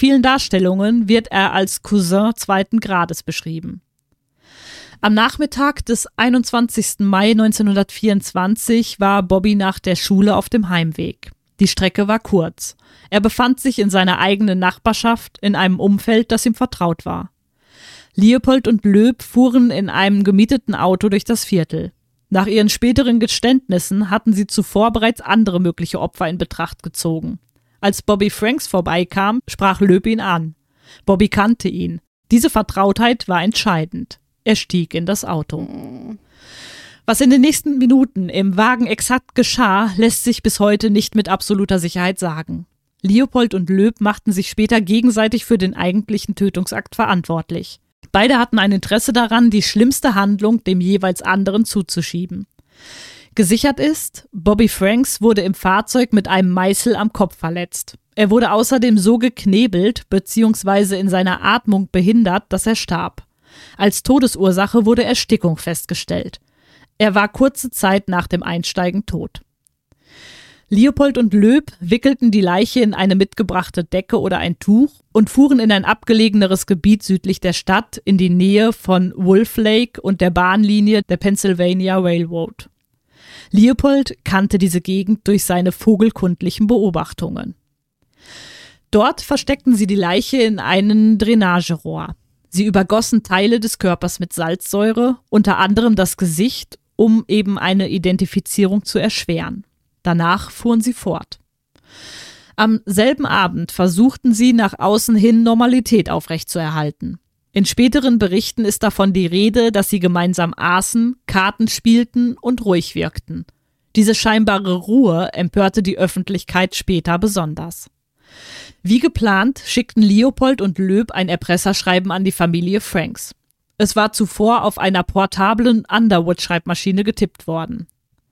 vielen Darstellungen wird er als Cousin zweiten Grades beschrieben. Am Nachmittag des 21. Mai 1924 war Bobby nach der Schule auf dem Heimweg. Die Strecke war kurz. Er befand sich in seiner eigenen Nachbarschaft, in einem Umfeld, das ihm vertraut war. Leopold und Loeb fuhren in einem gemieteten Auto durch das Viertel. Nach ihren späteren Geständnissen hatten sie zuvor bereits andere mögliche Opfer in Betracht gezogen. Als Bobby Franks vorbeikam, sprach Loeb ihn an. Bobby kannte ihn. Diese Vertrautheit war entscheidend. Er stieg in das Auto. Was in den nächsten Minuten im Wagen exakt geschah, lässt sich bis heute nicht mit absoluter Sicherheit sagen. Leopold und Loeb machten sich später gegenseitig für den eigentlichen Tötungsakt verantwortlich. Beide hatten ein Interesse daran, die schlimmste Handlung dem jeweils anderen zuzuschieben. Gesichert ist, Bobby Franks wurde im Fahrzeug mit einem Meißel am Kopf verletzt. Er wurde außerdem so geknebelt bzw. in seiner Atmung behindert, dass er starb. Als Todesursache wurde Erstickung festgestellt. Er war kurze Zeit nach dem Einsteigen tot. Leopold und Loeb wickelten die Leiche in eine mitgebrachte Decke oder ein Tuch und fuhren in ein abgelegeneres Gebiet südlich der Stadt in die Nähe von Wolf Lake und der Bahnlinie der Pennsylvania Railroad. Leopold kannte diese Gegend durch seine vogelkundlichen Beobachtungen. Dort versteckten sie die Leiche in einem Drainagerohr. Sie übergossen Teile des Körpers mit Salzsäure, unter anderem das Gesicht, um eben eine Identifizierung zu erschweren. Danach fuhren sie fort. Am selben Abend versuchten sie nach außen hin Normalität aufrechtzuerhalten. In späteren Berichten ist davon die Rede, dass sie gemeinsam aßen, Karten spielten und ruhig wirkten. Diese scheinbare Ruhe empörte die Öffentlichkeit später besonders. Wie geplant schickten Leopold und Loeb ein Erpresserschreiben an die Familie Franks. Es war zuvor auf einer portablen Underwood-Schreibmaschine getippt worden.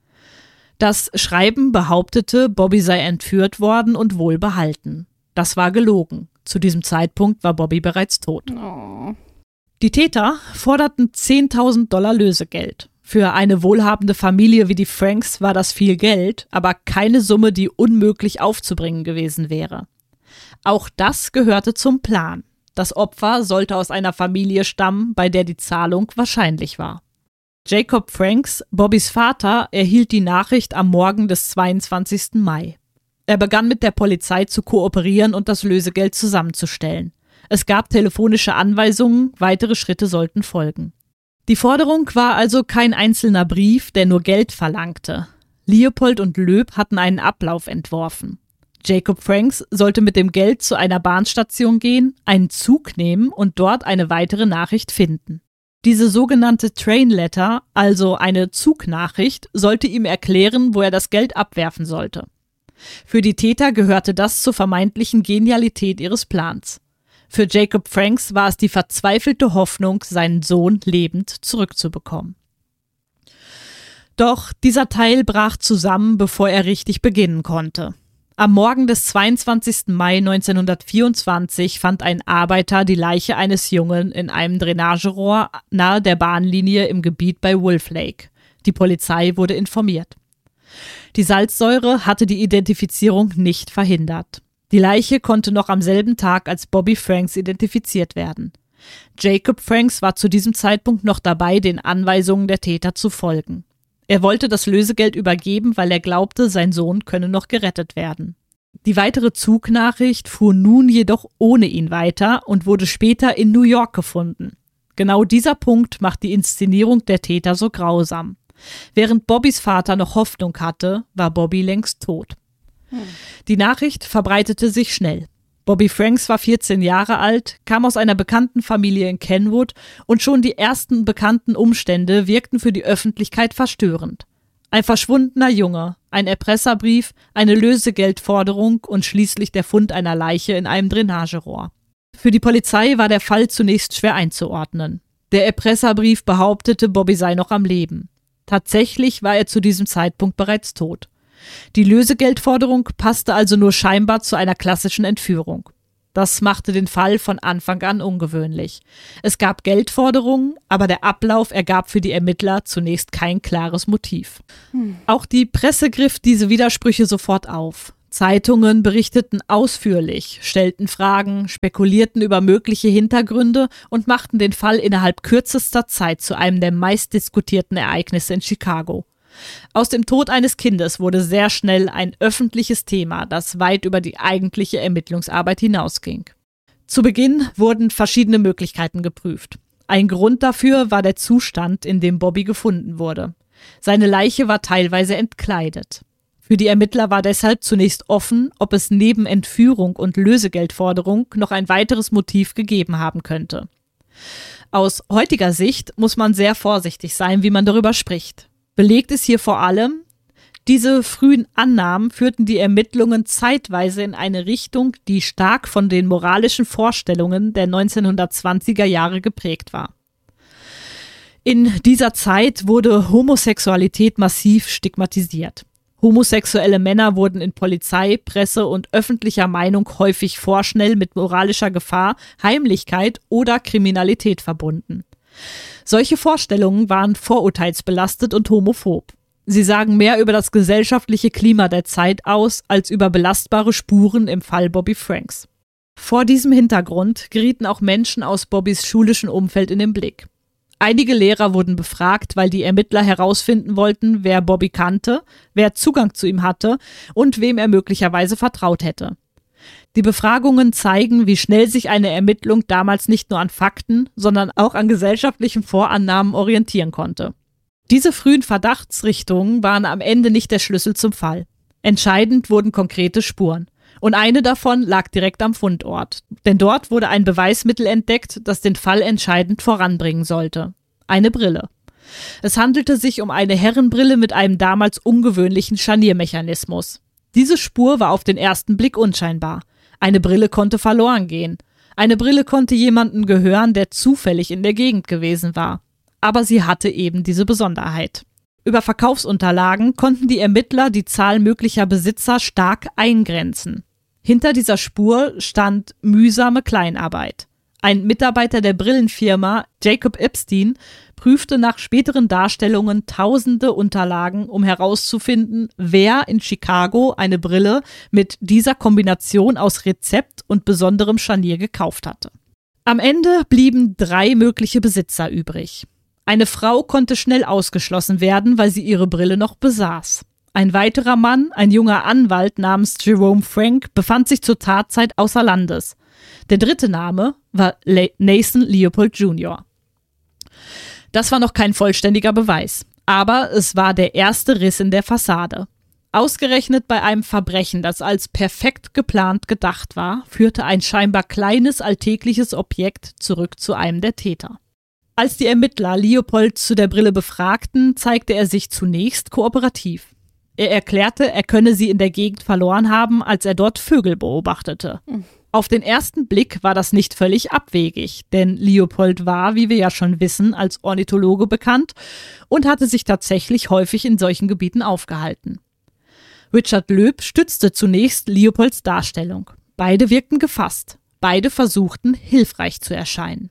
Das Schreiben behauptete, Bobby sei entführt worden und wohlbehalten. Das war gelogen. Zu diesem Zeitpunkt war Bobby bereits tot. Oh. Die Täter forderten $10.000 Lösegeld. Für eine wohlhabende Familie wie die Franks war das viel Geld, aber keine Summe, die unmöglich aufzubringen gewesen wäre. Auch das gehörte zum Plan. Das Opfer sollte aus einer Familie stammen, bei der die Zahlung wahrscheinlich war. Jacob Franks, Bobbys Vater, erhielt die Nachricht am Morgen des 22. Mai. Er begann mit der Polizei zu kooperieren und das Lösegeld zusammenzustellen. Es gab telefonische Anweisungen, weitere Schritte sollten folgen. Die Forderung war also kein einzelner Brief, der nur Geld verlangte. Leopold und Loeb hatten einen Ablauf entworfen. Jacob Franks sollte mit dem Geld zu einer Bahnstation gehen, einen Zug nehmen und dort eine weitere Nachricht finden. Diese sogenannte Train Letter, also eine Zugnachricht, sollte ihm erklären, wo er das Geld abwerfen sollte. Für die Täter gehörte das zur vermeintlichen Genialität ihres Plans. Für Jacob Franks war es die verzweifelte Hoffnung, seinen Sohn lebend zurückzubekommen. Doch dieser Teil brach zusammen, bevor er richtig beginnen konnte. Am Morgen des 22. Mai 1924 fand ein Arbeiter die Leiche eines Jungen in einem Drainagerohr nahe der Bahnlinie im Gebiet bei Wolf Lake. Die Polizei wurde informiert. Die Salzsäure hatte die Identifizierung nicht verhindert. Die Leiche konnte noch am selben Tag als Bobby Franks identifiziert werden. Jacob Franks war zu diesem Zeitpunkt noch dabei, den Anweisungen der Täter zu folgen. Er wollte das Lösegeld übergeben, weil er glaubte, sein Sohn könne noch gerettet werden. Die weitere Zugnachricht fuhr nun jedoch ohne ihn weiter und wurde später in New York gefunden. Genau dieser Punkt macht die Inszenierung der Täter so grausam. Während Bobbys Vater noch Hoffnung hatte, war Bobby längst tot. Die Nachricht verbreitete sich schnell. Bobby Franks war 14 Jahre alt, kam aus einer bekannten Familie in Kenwood und schon die ersten bekannten Umstände wirkten für die Öffentlichkeit verstörend. Ein verschwundener Junge, ein Erpresserbrief, eine Lösegeldforderung und schließlich der Fund einer Leiche in einem Drainagerohr. Für die Polizei war der Fall zunächst schwer einzuordnen. Der Erpresserbrief behauptete, Bobby sei noch am Leben. Tatsächlich war er zu diesem Zeitpunkt bereits tot. Die Lösegeldforderung passte also nur scheinbar zu einer klassischen Entführung. Das machte den Fall von Anfang an ungewöhnlich. Es gab Geldforderungen, aber der Ablauf ergab für die Ermittler zunächst kein klares Motiv. Auch die Presse griff diese Widersprüche sofort auf. Zeitungen berichteten ausführlich, stellten Fragen, spekulierten über mögliche Hintergründe und machten den Fall innerhalb kürzester Zeit zu einem der meistdiskutierten Ereignisse in Chicago. Aus dem Tod eines Kindes wurde sehr schnell ein öffentliches Thema, das weit über die eigentliche Ermittlungsarbeit hinausging. Zu Beginn wurden verschiedene Möglichkeiten geprüft. Ein Grund dafür war der Zustand, in dem Bobby gefunden wurde. Seine Leiche war teilweise entkleidet. Für die Ermittler war deshalb zunächst offen, ob es neben Entführung und Lösegeldforderung noch ein weiteres Motiv gegeben haben könnte. Aus heutiger Sicht muss man sehr vorsichtig sein, wie man darüber spricht. Belegt ist hier vor allem, diese frühen Annahmen führten die Ermittlungen zeitweise in eine Richtung, die stark von den moralischen Vorstellungen der 1920er Jahre geprägt war. In dieser Zeit wurde Homosexualität massiv stigmatisiert. Homosexuelle Männer wurden in Polizei, Presse und öffentlicher Meinung häufig vorschnell mit moralischer Gefahr, Heimlichkeit oder Kriminalität verbunden. Solche Vorstellungen waren vorurteilsbelastet und homophob. Sie sagen mehr über das gesellschaftliche Klima der Zeit aus, als über belastbare Spuren im Fall Bobby Franks. Vor diesem Hintergrund gerieten auch Menschen aus Bobbys schulischem Umfeld in den Blick. Einige Lehrer wurden befragt, weil die Ermittler herausfinden wollten, wer Bobby kannte, wer Zugang zu ihm hatte und wem er möglicherweise vertraut hätte. Die Befragungen zeigen, wie schnell sich eine Ermittlung damals nicht nur an Fakten, sondern auch an gesellschaftlichen Vorannahmen orientieren konnte. Diese frühen Verdachtsrichtungen waren am Ende nicht der Schlüssel zum Fall. Entscheidend wurden konkrete Spuren. Und eine davon lag direkt am Fundort. Denn dort wurde ein Beweismittel entdeckt, das den Fall entscheidend voranbringen sollte. Eine Brille. Es handelte sich um eine Herrenbrille mit einem damals ungewöhnlichen Scharniermechanismus. Diese Spur war auf den ersten Blick unscheinbar. Eine Brille konnte verloren gehen. Eine Brille konnte jemandem gehören, der zufällig in der Gegend gewesen war. Aber sie hatte eben diese Besonderheit. Über Verkaufsunterlagen konnten die Ermittler die Zahl möglicher Besitzer stark eingrenzen. Hinter dieser Spur stand mühsame Kleinarbeit. Ein Mitarbeiter der Brillenfirma, Jacob Epstein, prüfte nach späteren Darstellungen tausende Unterlagen, um herauszufinden, wer in Chicago eine Brille mit dieser Kombination aus Rezept und besonderem Scharnier gekauft hatte. Am Ende blieben 3 mögliche Besitzer übrig. Eine Frau konnte schnell ausgeschlossen werden, weil sie ihre Brille noch besaß. Ein weiterer Mann, ein junger Anwalt namens Jerome Frank, befand sich zur Tatzeit außer Landes. Der dritte Name war Nathan Leopold Jr. Das war noch kein vollständiger Beweis, aber es war der erste Riss in der Fassade. Ausgerechnet bei einem Verbrechen, das als perfekt geplant gedacht war, führte ein scheinbar kleines alltägliches Objekt zurück zu einem der Täter. Als die Ermittler Leopold zu der Brille befragten, zeigte er sich zunächst kooperativ. Er erklärte, er könne sie in der Gegend verloren haben, als er dort Vögel beobachtete. Auf den ersten Blick war das nicht völlig abwegig, denn Leopold war, wie wir ja schon wissen, als Ornithologe bekannt und hatte sich tatsächlich häufig in solchen Gebieten aufgehalten. Richard Loeb stützte zunächst Leopolds Darstellung. Beide wirkten gefasst. Beide versuchten, hilfreich zu erscheinen.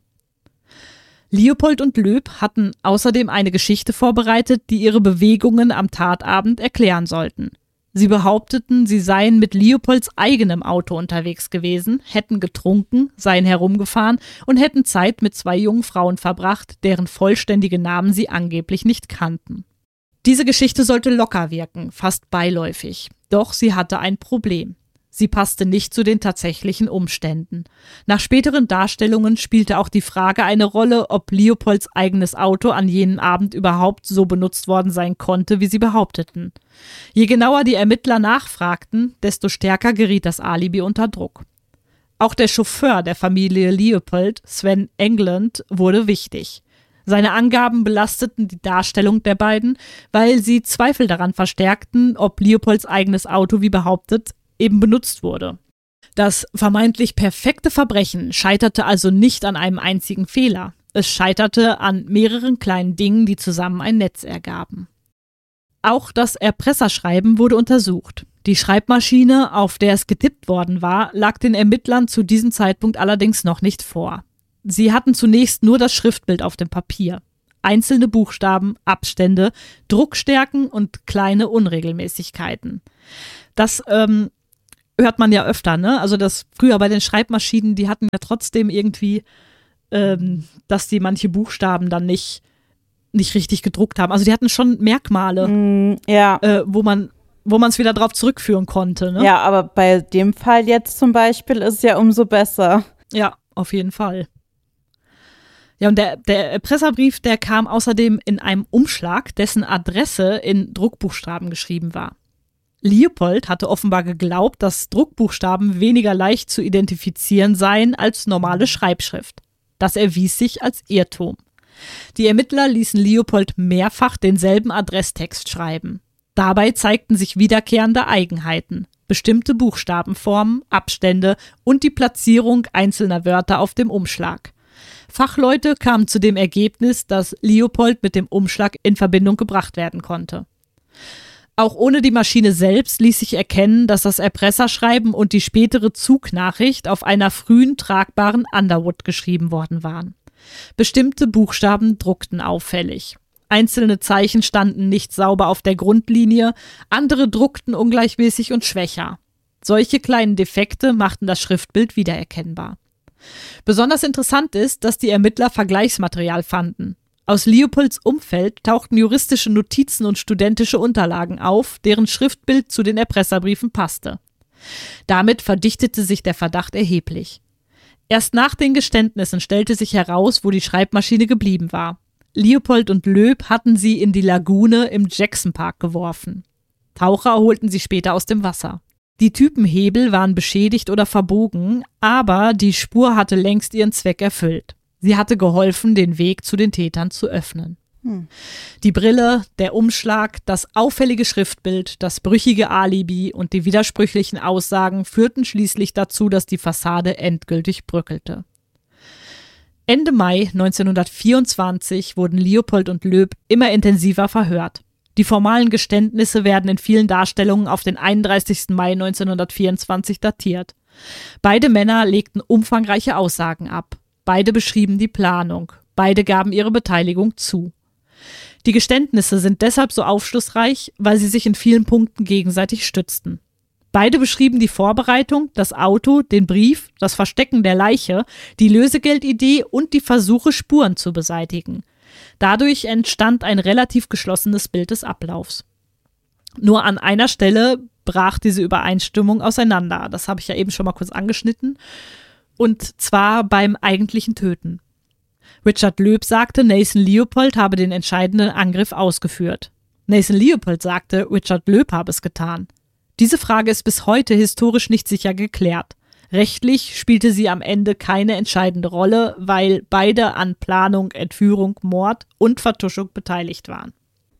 Leopold und Loeb hatten außerdem eine Geschichte vorbereitet, die ihre Bewegungen am Tatabend erklären sollten. Sie behaupteten, sie seien mit Leopolds eigenem Auto unterwegs gewesen, hätten getrunken, seien herumgefahren und hätten Zeit mit 2 jungen Frauen verbracht, deren vollständige Namen sie angeblich nicht kannten. Diese Geschichte sollte locker wirken, fast beiläufig. Doch sie hatte ein Problem. Sie passte nicht zu den tatsächlichen Umständen. Nach späteren Darstellungen spielte auch die Frage eine Rolle, ob Leopolds eigenes Auto an jenem Abend überhaupt so benutzt worden sein konnte, wie sie behaupteten. Je genauer die Ermittler nachfragten, desto stärker geriet das Alibi unter Druck. Auch der Chauffeur der Familie Leopold, Sven England, wurde wichtig. Seine Angaben belasteten die Darstellung der beiden, weil sie Zweifel daran verstärkten, ob Leopolds eigenes Auto, wie behauptet, eben benutzt wurde. Das vermeintlich perfekte Verbrechen scheiterte also nicht an einem einzigen Fehler. Es scheiterte an mehreren kleinen Dingen, die zusammen ein Netz ergaben. Auch das Erpresserschreiben wurde untersucht. Die Schreibmaschine, auf der es getippt worden war, lag den Ermittlern zu diesem Zeitpunkt allerdings noch nicht vor. Sie hatten zunächst nur das Schriftbild auf dem Papier. Einzelne Buchstaben, Abstände, Druckstärken und kleine Unregelmäßigkeiten. Das hört man ja öfter, ne? Also das früher bei den Schreibmaschinen, die hatten ja trotzdem irgendwie, dass die manche Buchstaben dann nicht richtig gedruckt haben. Also die hatten schon Merkmale, wo man es wieder drauf zurückführen konnte. Ne? Ja, aber bei dem Fall jetzt zum Beispiel ist es ja umso besser. Ja, auf jeden Fall. Ja, und der Erpresserbrief, der kam außerdem in einem Umschlag, dessen Adresse in Druckbuchstaben geschrieben war. Leopold hatte offenbar geglaubt, dass Druckbuchstaben weniger leicht zu identifizieren seien als normale Schreibschrift. Das erwies sich als Irrtum. Die Ermittler ließen Leopold mehrfach denselben Adresstext schreiben. Dabei zeigten sich wiederkehrende Eigenheiten, bestimmte Buchstabenformen, Abstände und die Platzierung einzelner Wörter auf dem Umschlag. Fachleute kamen zu dem Ergebnis, dass Leopold mit dem Umschlag in Verbindung gebracht werden konnte. Auch ohne die Maschine selbst ließ sich erkennen, dass das Erpresserschreiben und die spätere Zugnachricht auf einer frühen tragbaren Underwood geschrieben worden waren. Bestimmte Buchstaben druckten auffällig. Einzelne Zeichen standen nicht sauber auf der Grundlinie, andere druckten ungleichmäßig und schwächer. Solche kleinen Defekte machten das Schriftbild wiedererkennbar. Besonders interessant ist, dass die Ermittler Vergleichsmaterial fanden. Aus Leopolds Umfeld tauchten juristische Notizen und studentische Unterlagen auf, deren Schriftbild zu den Erpresserbriefen passte. Damit verdichtete sich der Verdacht erheblich. Erst nach den Geständnissen stellte sich heraus, wo die Schreibmaschine geblieben war. Leopold und Loeb hatten sie in die Lagune im Jackson Park geworfen. Taucher holten sie später aus dem Wasser. Die Typenhebel waren beschädigt oder verbogen, aber die Spur hatte längst ihren Zweck erfüllt. Sie hatte geholfen, den Weg zu den Tätern zu öffnen. Die Brille, der Umschlag, das auffällige Schriftbild, das brüchige Alibi und die widersprüchlichen Aussagen führten schließlich dazu, dass die Fassade endgültig bröckelte. Ende Mai 1924 wurden Leopold und Loeb immer intensiver verhört. Die formalen Geständnisse werden in vielen Darstellungen auf den 31. Mai 1924 datiert. Beide Männer legten umfangreiche Aussagen ab. Beide beschrieben die Planung. Beide gaben ihre Beteiligung zu. Die Geständnisse sind deshalb so aufschlussreich, weil sie sich in vielen Punkten gegenseitig stützten. Beide beschrieben die Vorbereitung, das Auto, den Brief, das Verstecken der Leiche, die Lösegeldidee und die Versuche, Spuren zu beseitigen. Dadurch entstand ein relativ geschlossenes Bild des Ablaufs. Nur an einer Stelle brach diese Übereinstimmung auseinander. Das habe ich ja eben schon mal kurz angeschnitten. Und zwar beim eigentlichen Töten. Richard Loeb sagte, Nathan Leopold habe den entscheidenden Angriff ausgeführt. Nathan Leopold sagte, Richard Loeb habe es getan. Diese Frage ist bis heute historisch nicht sicher geklärt. Rechtlich spielte sie am Ende keine entscheidende Rolle, weil beide an Planung, Entführung, Mord und Vertuschung beteiligt waren.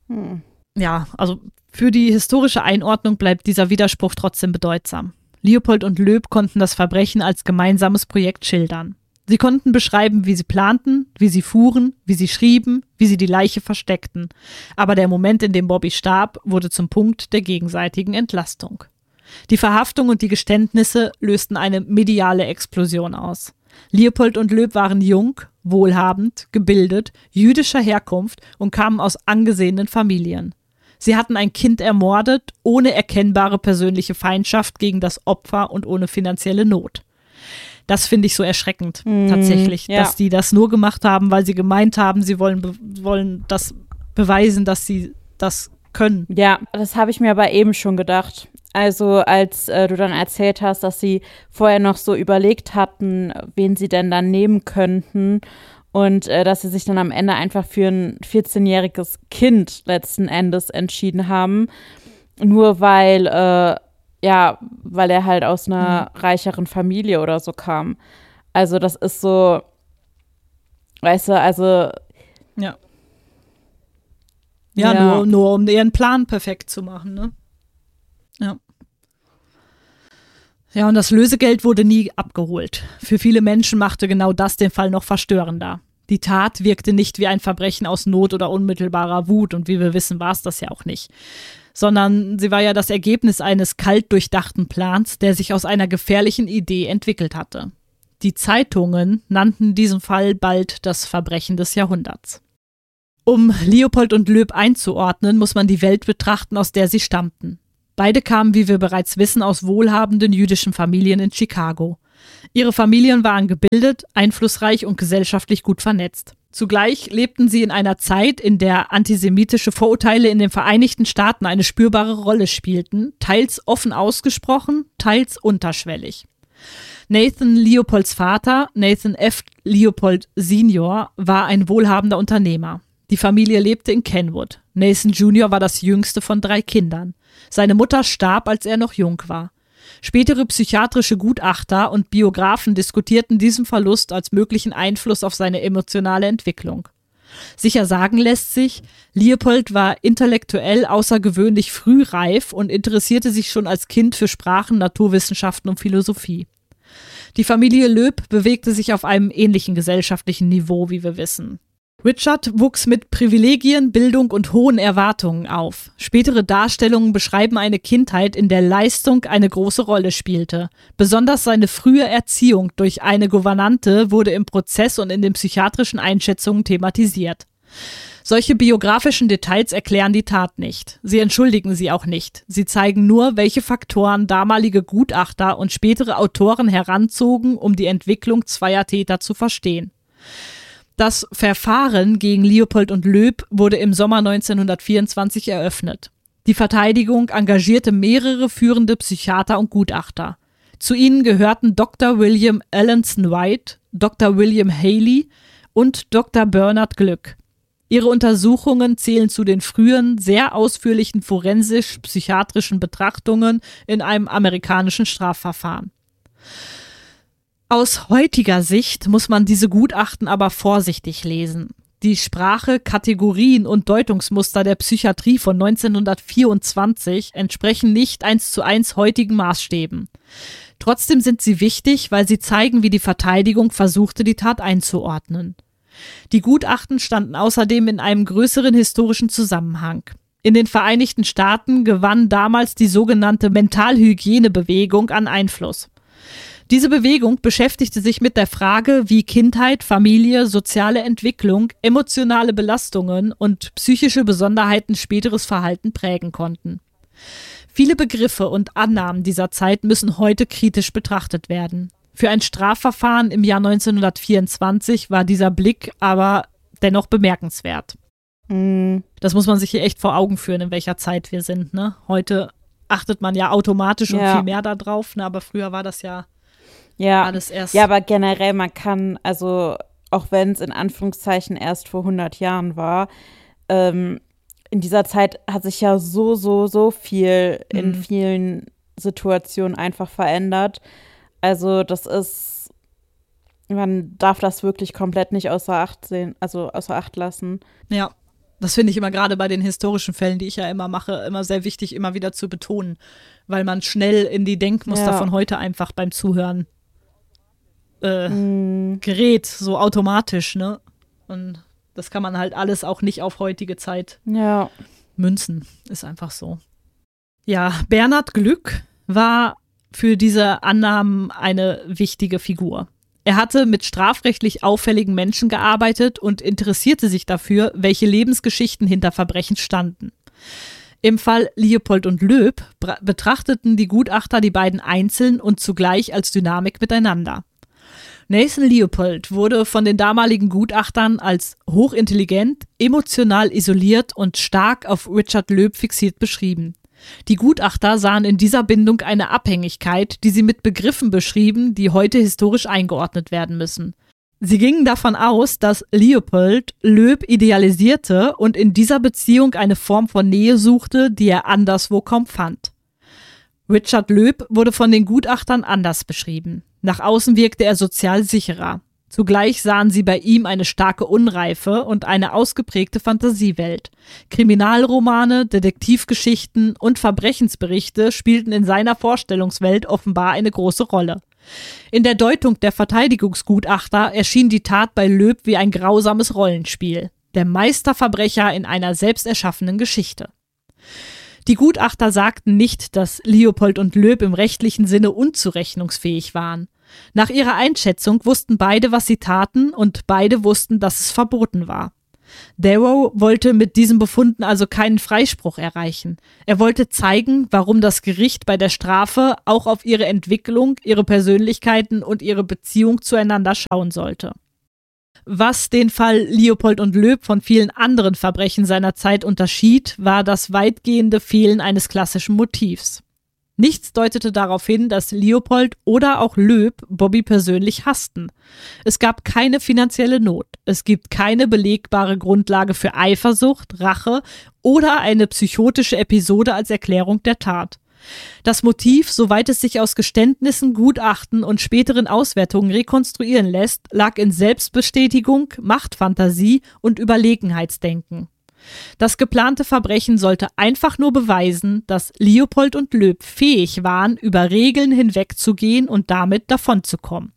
Ja, also für die historische Einordnung bleibt dieser Widerspruch trotzdem bedeutsam. Leopold und Loeb konnten das Verbrechen als gemeinsames Projekt schildern. Sie konnten beschreiben, wie sie planten, wie sie fuhren, wie sie schrieben, wie sie die Leiche versteckten. Aber der Moment, in dem Bobby starb, wurde zum Punkt der gegenseitigen Entlastung. Die Verhaftung und die Geständnisse lösten eine mediale Explosion aus. Leopold und Loeb waren jung, wohlhabend, gebildet, jüdischer Herkunft und kamen aus angesehenen Familien. Sie hatten ein Kind ermordet, ohne erkennbare persönliche Feindschaft gegen das Opfer und ohne finanzielle Not. Das finde ich so erschreckend, tatsächlich, dass die das nur gemacht haben, weil sie gemeint haben, sie wollen das beweisen, dass sie das können. Ja, das habe ich mir aber eben schon gedacht. Also als du dann erzählt hast, dass sie vorher noch so überlegt hatten, wen sie denn dann nehmen könnten und dass sie sich dann am Ende einfach für ein 14-jähriges Kind letzten Endes entschieden haben, nur weil er halt aus einer reicheren Familie oder so kam. Also das ist so, weißt du, also Ja, nur um ihren Plan perfekt zu machen, ne? Ja. Ja, und das Lösegeld wurde nie abgeholt. Für viele Menschen machte genau das den Fall noch verstörender. Die Tat wirkte nicht wie ein Verbrechen aus Not oder unmittelbarer Wut, und wie wir wissen, war es das ja auch nicht. Sondern sie war ja das Ergebnis eines kalt durchdachten Plans, der sich aus einer gefährlichen Idee entwickelt hatte. Die Zeitungen nannten diesen Fall bald das Verbrechen des Jahrhunderts. Um Leopold und Loeb einzuordnen, muss man die Welt betrachten, aus der sie stammten. Beide kamen, wie wir bereits wissen, aus wohlhabenden jüdischen Familien in Chicago. Ihre Familien waren gebildet, einflussreich und gesellschaftlich gut vernetzt. Zugleich lebten sie in einer Zeit, in der antisemitische Vorurteile in den Vereinigten Staaten eine spürbare Rolle spielten, teils offen ausgesprochen, teils unterschwellig. Nathan Leopolds Vater, Nathan F. Leopold Sr., war ein wohlhabender Unternehmer. Die Familie lebte in Kenwood. Nathan Jr. war das jüngste von 3 Kindern. Seine Mutter starb, als er noch jung war. Spätere psychiatrische Gutachter und Biografen diskutierten diesen Verlust als möglichen Einfluss auf seine emotionale Entwicklung. Sicher sagen lässt sich, Leopold war intellektuell außergewöhnlich frühreif und interessierte sich schon als Kind für Sprachen, Naturwissenschaften und Philosophie. Die Familie Loeb bewegte sich auf einem ähnlichen gesellschaftlichen Niveau, wie wir wissen. Richard wuchs mit Privilegien, Bildung und hohen Erwartungen auf. Spätere Darstellungen beschreiben eine Kindheit, in der Leistung eine große Rolle spielte. Besonders seine frühe Erziehung durch eine Gouvernante wurde im Prozess und in den psychiatrischen Einschätzungen thematisiert. Solche biografischen Details erklären die Tat nicht. Sie entschuldigen sie auch nicht. Sie zeigen nur, welche Faktoren damalige Gutachter und spätere Autoren heranzogen, um die Entwicklung zweier Täter zu verstehen. Das Verfahren gegen Leopold und Loeb wurde im Sommer 1924 eröffnet. Die Verteidigung engagierte mehrere führende Psychiater und Gutachter. Zu ihnen gehörten Dr. William Alanson White, Dr. William Haley und Dr. Bernard Glück. Ihre Untersuchungen zählen zu den frühen, sehr ausführlichen forensisch-psychiatrischen Betrachtungen in einem amerikanischen Strafverfahren. Aus heutiger Sicht muss man diese Gutachten aber vorsichtig lesen. Die Sprache, Kategorien und Deutungsmuster der Psychiatrie von 1924 entsprechen nicht 1:1 heutigen Maßstäben. Trotzdem sind sie wichtig, weil sie zeigen, wie die Verteidigung versuchte, die Tat einzuordnen. Die Gutachten standen außerdem in einem größeren historischen Zusammenhang. In den Vereinigten Staaten gewann damals die sogenannte Mentalhygienebewegung an Einfluss. Diese Bewegung beschäftigte sich mit der Frage, wie Kindheit, Familie, soziale Entwicklung, emotionale Belastungen und psychische Besonderheiten späteres Verhalten prägen konnten. Viele Begriffe und Annahmen dieser Zeit müssen heute kritisch betrachtet werden. Für ein Strafverfahren im Jahr 1924 war dieser Blick aber dennoch bemerkenswert. Das muss man sich hier echt vor Augen führen, in welcher Zeit wir sind, ne? Heute achtet man ja automatisch und viel mehr da drauf, ne? Aber früher war das ja alles erst. Ja, aber generell, man kann, also auch wenn es in Anführungszeichen erst vor 100 Jahren war, in dieser Zeit hat sich ja so viel in vielen Situationen einfach verändert. Also das ist, man darf das wirklich komplett nicht außer Acht lassen. Ja, das finde ich immer gerade bei den historischen Fällen, die ich ja immer mache, immer sehr wichtig, immer wieder zu betonen, weil man schnell in die Denkmuster von heute einfach beim Zuhören gerät, so automatisch, ne? Und das kann man halt alles auch nicht auf heutige Zeit münzen. Ist einfach so. Ja, Bernard Glück war für diese Annahmen eine wichtige Figur. Er hatte mit strafrechtlich auffälligen Menschen gearbeitet und interessierte sich dafür, welche Lebensgeschichten hinter Verbrechen standen. Im Fall Leopold und Loeb betrachteten die Gutachter die beiden einzeln und zugleich als Dynamik miteinander. Nathan Leopold wurde von den damaligen Gutachtern als hochintelligent, emotional isoliert und stark auf Richard Loeb fixiert beschrieben. Die Gutachter sahen in dieser Bindung eine Abhängigkeit, die sie mit Begriffen beschrieben, die heute historisch eingeordnet werden müssen. Sie gingen davon aus, dass Leopold Loeb idealisierte und in dieser Beziehung eine Form von Nähe suchte, die er anderswo kaum fand. Richard Loeb wurde von den Gutachtern anders beschrieben. Nach außen wirkte er sozial sicherer. Zugleich sahen sie bei ihm eine starke Unreife und eine ausgeprägte Fantasiewelt. Kriminalromane, Detektivgeschichten und Verbrechensberichte spielten in seiner Vorstellungswelt offenbar eine große Rolle. In der Deutung der Verteidigungsgutachter erschien die Tat bei Loeb wie ein grausames Rollenspiel. Der Meisterverbrecher in einer selbst erschaffenen Geschichte. Die Gutachter sagten nicht, dass Leopold und Loeb im rechtlichen Sinne unzurechnungsfähig waren. Nach ihrer Einschätzung wussten beide, was sie taten, und beide wussten, dass es verboten war. Darrow wollte mit diesen Befunden also keinen Freispruch erreichen. Er wollte zeigen, warum das Gericht bei der Strafe auch auf ihre Entwicklung, ihre Persönlichkeiten und ihre Beziehung zueinander schauen sollte. Was den Fall Leopold und Loeb von vielen anderen Verbrechen seiner Zeit unterschied, war das weitgehende Fehlen eines klassischen Motivs. Nichts deutete darauf hin, dass Leopold oder auch Loeb Bobby persönlich hassten. Es gab keine finanzielle Not. Es gibt keine belegbare Grundlage für Eifersucht, Rache oder eine psychotische Episode als Erklärung der Tat. Das Motiv, soweit es sich aus Geständnissen, Gutachten und späteren Auswertungen rekonstruieren lässt, lag in Selbstbestätigung, Machtfantasie und Überlegenheitsdenken. Das geplante Verbrechen sollte einfach nur beweisen, dass Leopold und Loeb fähig waren, über Regeln hinwegzugehen und damit davonzukommen.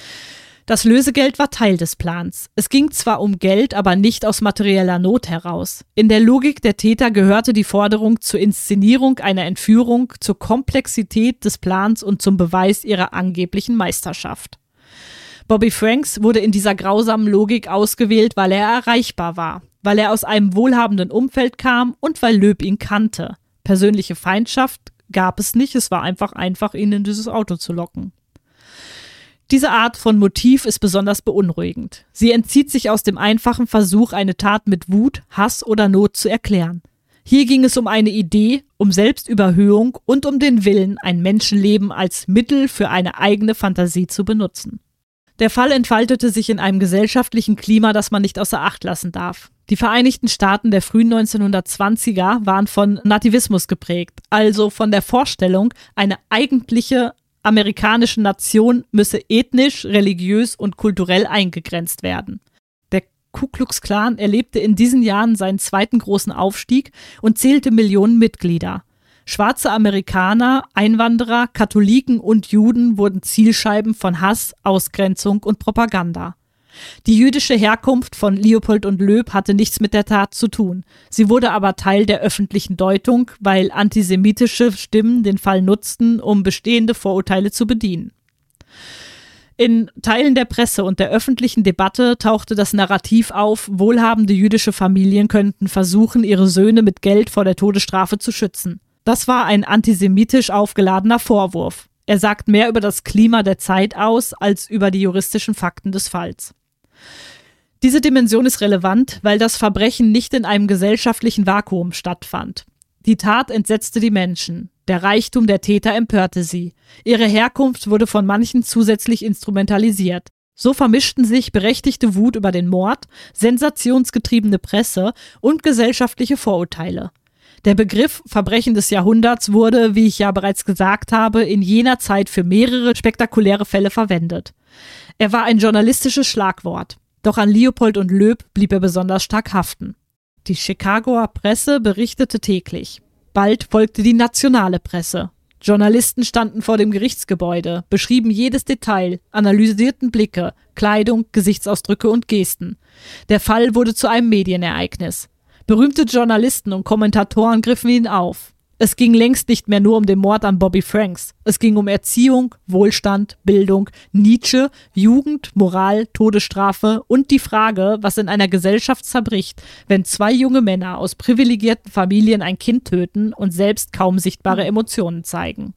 Das Lösegeld war Teil des Plans. Es ging zwar um Geld, aber nicht aus materieller Not heraus. In der Logik der Täter gehörte die Forderung zur Inszenierung einer Entführung, zur Komplexität des Plans und zum Beweis ihrer angeblichen Meisterschaft. Bobby Franks wurde in dieser grausamen Logik ausgewählt, weil er erreichbar war, weil er aus einem wohlhabenden Umfeld kam und weil Loeb ihn kannte. Persönliche Feindschaft gab es nicht, es war einfach, ihn in dieses Auto zu locken. Diese Art von Motiv ist besonders beunruhigend. Sie entzieht sich aus dem einfachen Versuch, eine Tat mit Wut, Hass oder Not zu erklären. Hier ging es um eine Idee, um Selbstüberhöhung und um den Willen, ein Menschenleben als Mittel für eine eigene Fantasie zu benutzen. Der Fall entfaltete sich in einem gesellschaftlichen Klima, das man nicht außer Acht lassen darf. Die Vereinigten Staaten der frühen 1920er waren von Nativismus geprägt, also von der Vorstellung, eine eigentliche amerikanische Nation müsse ethnisch, religiös und kulturell eingegrenzt werden. Der Ku Klux Klan erlebte in diesen Jahren seinen zweiten großen Aufstieg und zählte Millionen Mitglieder. Schwarze Amerikaner, Einwanderer, Katholiken und Juden wurden Zielscheiben von Hass, Ausgrenzung und Propaganda. Die jüdische Herkunft von Leopold und Loeb hatte nichts mit der Tat zu tun. Sie wurde aber Teil der öffentlichen Deutung, weil antisemitische Stimmen den Fall nutzten, um bestehende Vorurteile zu bedienen. In Teilen der Presse und der öffentlichen Debatte tauchte das Narrativ auf, wohlhabende jüdische Familien könnten versuchen, ihre Söhne mit Geld vor der Todesstrafe zu schützen. Das war ein antisemitisch aufgeladener Vorwurf. Er sagt mehr über das Klima der Zeit aus, als über die juristischen Fakten des Falls. Diese Dimension ist relevant, weil das Verbrechen nicht in einem gesellschaftlichen Vakuum stattfand. Die Tat entsetzte die Menschen. Der Reichtum der Täter empörte sie. Ihre Herkunft wurde von manchen zusätzlich instrumentalisiert. So vermischten sich berechtigte Wut über den Mord, sensationsgetriebene Presse und gesellschaftliche Vorurteile. Der Begriff Verbrechen des Jahrhunderts wurde, wie ich ja bereits gesagt habe, in jener Zeit für mehrere spektakuläre Fälle verwendet. Er war ein journalistisches Schlagwort. Doch an Leopold und Loeb blieb er besonders stark haften. Die Chicagoer Presse berichtete täglich. Bald folgte die nationale Presse. Journalisten standen vor dem Gerichtsgebäude, beschrieben jedes Detail, analysierten Blicke, Kleidung, Gesichtsausdrücke und Gesten. Der Fall wurde zu einem Medienereignis. Berühmte Journalisten und Kommentatoren griffen ihn auf. Es ging längst nicht mehr nur um den Mord an Bobby Franks. Es ging um Erziehung, Wohlstand, Bildung, Nietzsche, Jugend, Moral, Todesstrafe und die Frage, was in einer Gesellschaft zerbricht, wenn zwei junge Männer aus privilegierten Familien ein Kind töten und selbst kaum sichtbare Emotionen zeigen.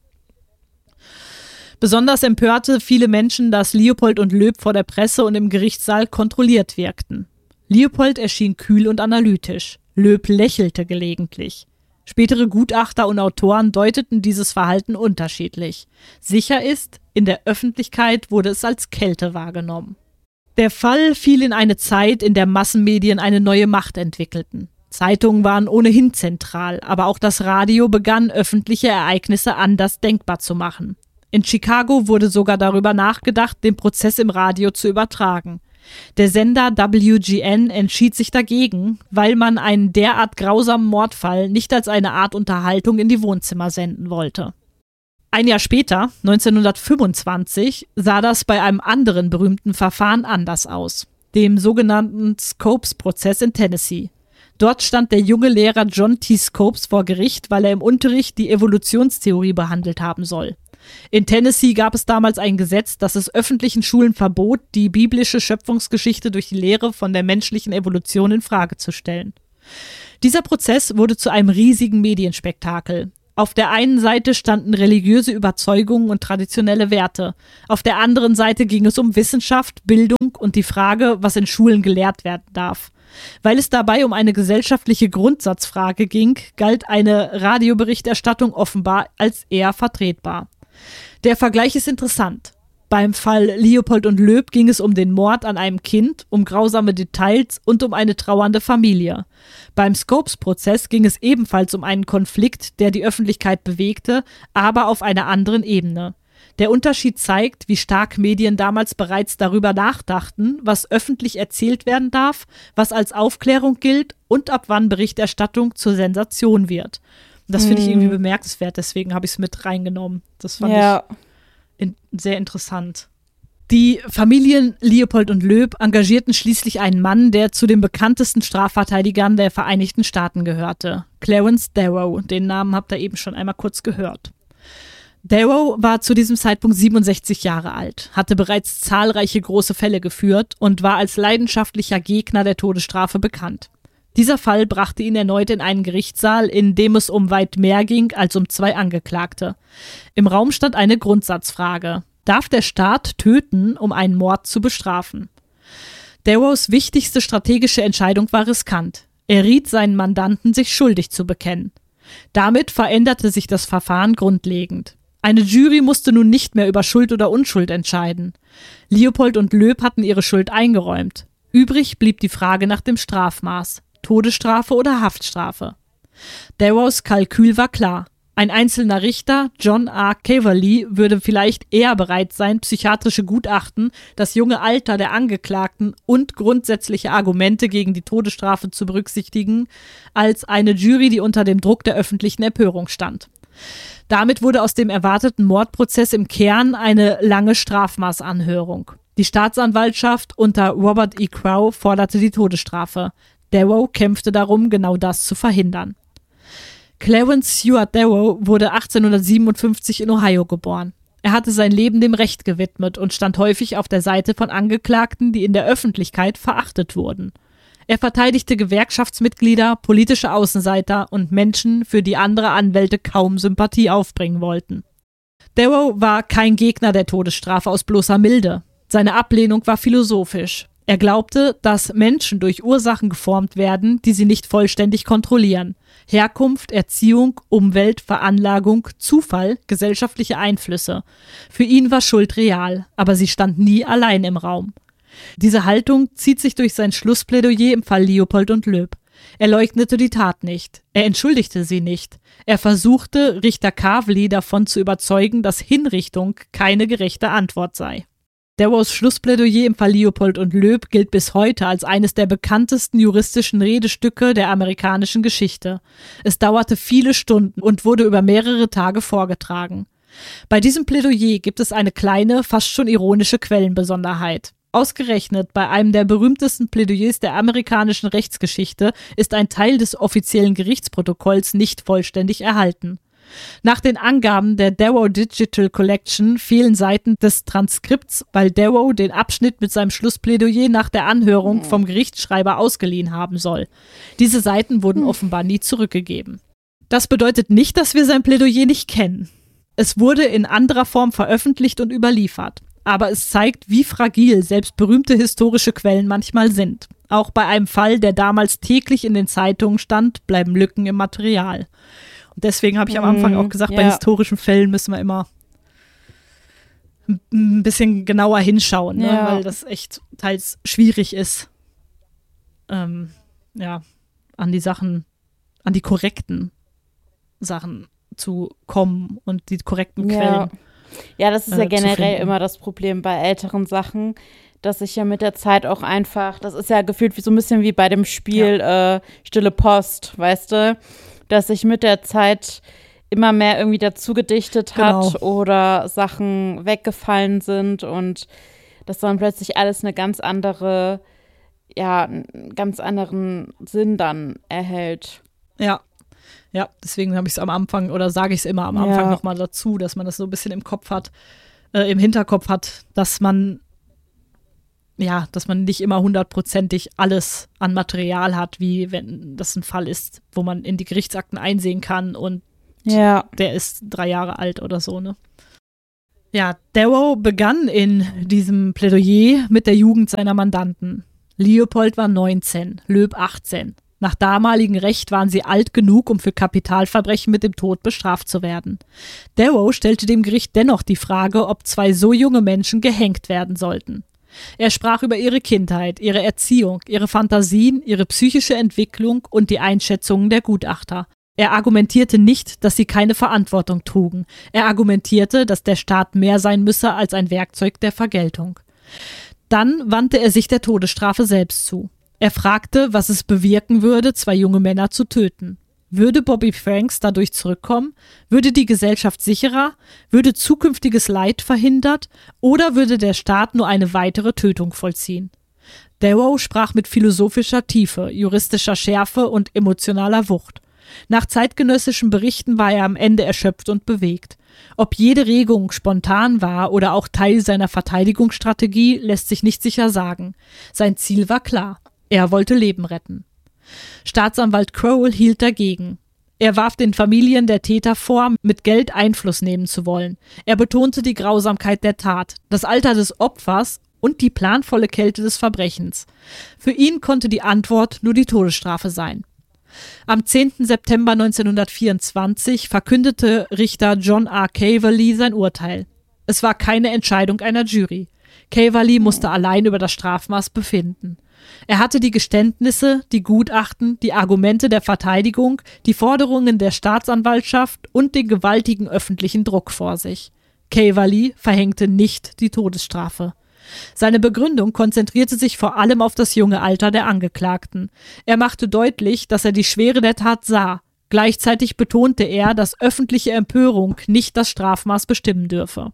Besonders empörte viele Menschen, dass Leopold und Loeb vor der Presse und im Gerichtssaal kontrolliert wirkten. Leopold erschien kühl und analytisch. Loeb lächelte gelegentlich. Spätere Gutachter und Autoren deuteten dieses Verhalten unterschiedlich. Sicher ist, in der Öffentlichkeit wurde es als Kälte wahrgenommen. Der Fall fiel in eine Zeit, in der Massenmedien eine neue Macht entwickelten. Zeitungen waren ohnehin zentral, aber auch das Radio begann, öffentliche Ereignisse anders denkbar zu machen. In Chicago wurde sogar darüber nachgedacht, den Prozess im Radio zu übertragen. Der Sender WGN entschied sich dagegen, weil man einen derart grausamen Mordfall nicht als eine Art Unterhaltung in die Wohnzimmer senden wollte. Ein Jahr später, 1925, sah das bei einem anderen berühmten Verfahren anders aus, dem sogenannten Scopes-Prozess in Tennessee. Dort stand der junge Lehrer John T. Scopes vor Gericht, weil er im Unterricht die Evolutionstheorie behandelt haben soll. In Tennessee gab es damals ein Gesetz, das es öffentlichen Schulen verbot, die biblische Schöpfungsgeschichte durch die Lehre von der menschlichen Evolution in Frage zu stellen. Dieser Prozess wurde zu einem riesigen Medienspektakel. Auf der einen Seite standen religiöse Überzeugungen und traditionelle Werte. Auf der anderen Seite ging es um Wissenschaft, Bildung und die Frage, was in Schulen gelehrt werden darf. Weil es dabei um eine gesellschaftliche Grundsatzfrage ging, galt eine Radioberichterstattung offenbar als eher vertretbar. Der Vergleich ist interessant. Beim Fall Leopold und Loeb ging es um den Mord an einem Kind, um grausame Details und um eine trauernde Familie. Beim Scopes-Prozess ging es ebenfalls um einen Konflikt, der die Öffentlichkeit bewegte, aber auf einer anderen Ebene. Der Unterschied zeigt, wie stark Medien damals bereits darüber nachdachten, was öffentlich erzählt werden darf, was als Aufklärung gilt und ab wann Berichterstattung zur Sensation wird. Das finde ich irgendwie bemerkenswert, deswegen habe ich es mit reingenommen. Das fand ich sehr interessant. Die Familien Leopold und Loeb engagierten schließlich einen Mann, der zu den bekanntesten Strafverteidigern der Vereinigten Staaten gehörte. Clarence Darrow, den Namen habt ihr eben schon einmal kurz gehört. Darrow war zu diesem Zeitpunkt 67 Jahre alt, hatte bereits zahlreiche große Fälle geführt und war als leidenschaftlicher Gegner der Todesstrafe bekannt. Dieser Fall brachte ihn erneut in einen Gerichtssaal, in dem es um weit mehr ging als um 2 Angeklagte. Im Raum stand eine Grundsatzfrage. Darf der Staat töten, um einen Mord zu bestrafen? Darrows wichtigste strategische Entscheidung war riskant. Er riet seinen Mandanten, sich schuldig zu bekennen. Damit veränderte sich das Verfahren grundlegend. Eine Jury musste nun nicht mehr über Schuld oder Unschuld entscheiden. Leopold und Loeb hatten ihre Schuld eingeräumt. Übrig blieb die Frage nach dem Strafmaß. Todesstrafe oder Haftstrafe. Darrows Kalkül war klar. Ein einzelner Richter, John R. Caverly, würde vielleicht eher bereit sein, psychiatrische Gutachten, das junge Alter der Angeklagten und grundsätzliche Argumente gegen die Todesstrafe zu berücksichtigen, als eine Jury, die unter dem Druck der öffentlichen Empörung stand. Damit wurde aus dem erwarteten Mordprozess im Kern eine lange Strafmaßanhörung. Die Staatsanwaltschaft unter Robert E. Crowe forderte die Todesstrafe. Darrow kämpfte darum, genau das zu verhindern. Clarence Stuart Darrow wurde 1857 in Ohio geboren. Er hatte sein Leben dem Recht gewidmet und stand häufig auf der Seite von Angeklagten, die in der Öffentlichkeit verachtet wurden. Er verteidigte Gewerkschaftsmitglieder, politische Außenseiter und Menschen, für die andere Anwälte kaum Sympathie aufbringen wollten. Darrow war kein Gegner der Todesstrafe aus bloßer Milde. Seine Ablehnung war philosophisch. Er glaubte, dass Menschen durch Ursachen geformt werden, die sie nicht vollständig kontrollieren. Herkunft, Erziehung, Umwelt, Veranlagung, Zufall, gesellschaftliche Einflüsse. Für ihn war Schuld real, aber sie stand nie allein im Raum. Diese Haltung zieht sich durch sein Schlussplädoyer im Fall Leopold und Loeb. Er leugnete die Tat nicht. Er entschuldigte sie nicht. Er versuchte, Richter Kavli davon zu überzeugen, dass Hinrichtung keine gerechte Antwort sei. Darrows Schlussplädoyer im Fall Leopold und Loeb gilt bis heute als eines der bekanntesten juristischen Redestücke der amerikanischen Geschichte. Es dauerte viele Stunden und wurde über mehrere Tage vorgetragen. Bei diesem Plädoyer gibt es eine kleine, fast schon ironische Quellenbesonderheit. Ausgerechnet bei einem der berühmtesten Plädoyers der amerikanischen Rechtsgeschichte ist ein Teil des offiziellen Gerichtsprotokolls nicht vollständig erhalten. Nach den Angaben der Darrow Digital Collection fehlen Seiten des Transkripts, weil Darrow den Abschnitt mit seinem Schlussplädoyer nach der Anhörung vom Gerichtsschreiber ausgeliehen haben soll. Diese Seiten wurden offenbar nie zurückgegeben. Das bedeutet nicht, dass wir sein Plädoyer nicht kennen. Es wurde in anderer Form veröffentlicht und überliefert. Aber es zeigt, wie fragil selbst berühmte historische Quellen manchmal sind. Auch bei einem Fall, der damals täglich in den Zeitungen stand, bleiben Lücken im Material. Und deswegen habe ich am Anfang auch gesagt, bei historischen Fällen müssen wir immer ein bisschen genauer hinschauen, ne? Weil das echt teils schwierig ist, an die korrekten Sachen zu kommen und die korrekten Quellen. Ja, das ist ja generell immer das Problem bei älteren Sachen, dass ich ja mit der Zeit auch einfach, das ist ja gefühlt wie so ein bisschen wie bei dem Spiel Stille Post, weißt du, dass sich mit der Zeit immer mehr irgendwie dazu gedichtet hat oder Sachen weggefallen sind und dass dann plötzlich alles einen ganz anderen Sinn dann erhält. Ja, Ja, deswegen habe ich es am Anfang oder sage ich es immer am Anfang nochmal dazu, dass man das so ein bisschen im Kopf hat, im Hinterkopf hat, dass man nicht immer 100%ig alles an Material hat, wie wenn das ein Fall ist, wo man in die Gerichtsakten einsehen kann und der ist 3 Jahre alt oder so, ne? Ja, Darrow begann in diesem Plädoyer mit der Jugend seiner Mandanten. Leopold war 19, Loeb 18. Nach damaligem Recht waren sie alt genug, um für Kapitalverbrechen mit dem Tod bestraft zu werden. Darrow stellte dem Gericht dennoch die Frage, ob 2 so junge Menschen gehängt werden sollten. Er sprach über ihre Kindheit, ihre Erziehung, ihre Fantasien, ihre psychische Entwicklung und die Einschätzungen der Gutachter. Er argumentierte nicht, dass sie keine Verantwortung trugen. Er argumentierte, dass der Staat mehr sein müsse als ein Werkzeug der Vergeltung. Dann wandte er sich der Todesstrafe selbst zu. Er fragte, was es bewirken würde, 2 junge Männer zu töten. Würde Bobby Franks dadurch zurückkommen? Würde die Gesellschaft sicherer? Würde zukünftiges Leid verhindert? Oder würde der Staat nur eine weitere Tötung vollziehen? Darrow sprach mit philosophischer Tiefe, juristischer Schärfe und emotionaler Wucht. Nach zeitgenössischen Berichten war er am Ende erschöpft und bewegt. Ob jede Regung spontan war oder auch Teil seiner Verteidigungsstrategie, lässt sich nicht sicher sagen. Sein Ziel war klar. Er wollte Leben retten. Staatsanwalt Crowell hielt dagegen. Er warf den Familien der Täter vor, mit Geld Einfluss nehmen zu wollen. Er betonte die Grausamkeit der Tat, das Alter des Opfers und die planvolle Kälte des Verbrechens. Für ihn konnte die Antwort nur die Todesstrafe sein. Am 10. September 1924 verkündete Richter John R. Caverly sein Urteil. Es war keine Entscheidung einer Jury. Caverly musste allein über das Strafmaß befinden. Er hatte die Geständnisse, die Gutachten, die Argumente der Verteidigung, die Forderungen der Staatsanwaltschaft und den gewaltigen öffentlichen Druck vor sich. Caverly verhängte nicht die Todesstrafe. Seine Begründung konzentrierte sich vor allem auf das junge Alter der Angeklagten. Er machte deutlich, dass er die Schwere der Tat sah. Gleichzeitig betonte er, dass öffentliche Empörung nicht das Strafmaß bestimmen dürfe.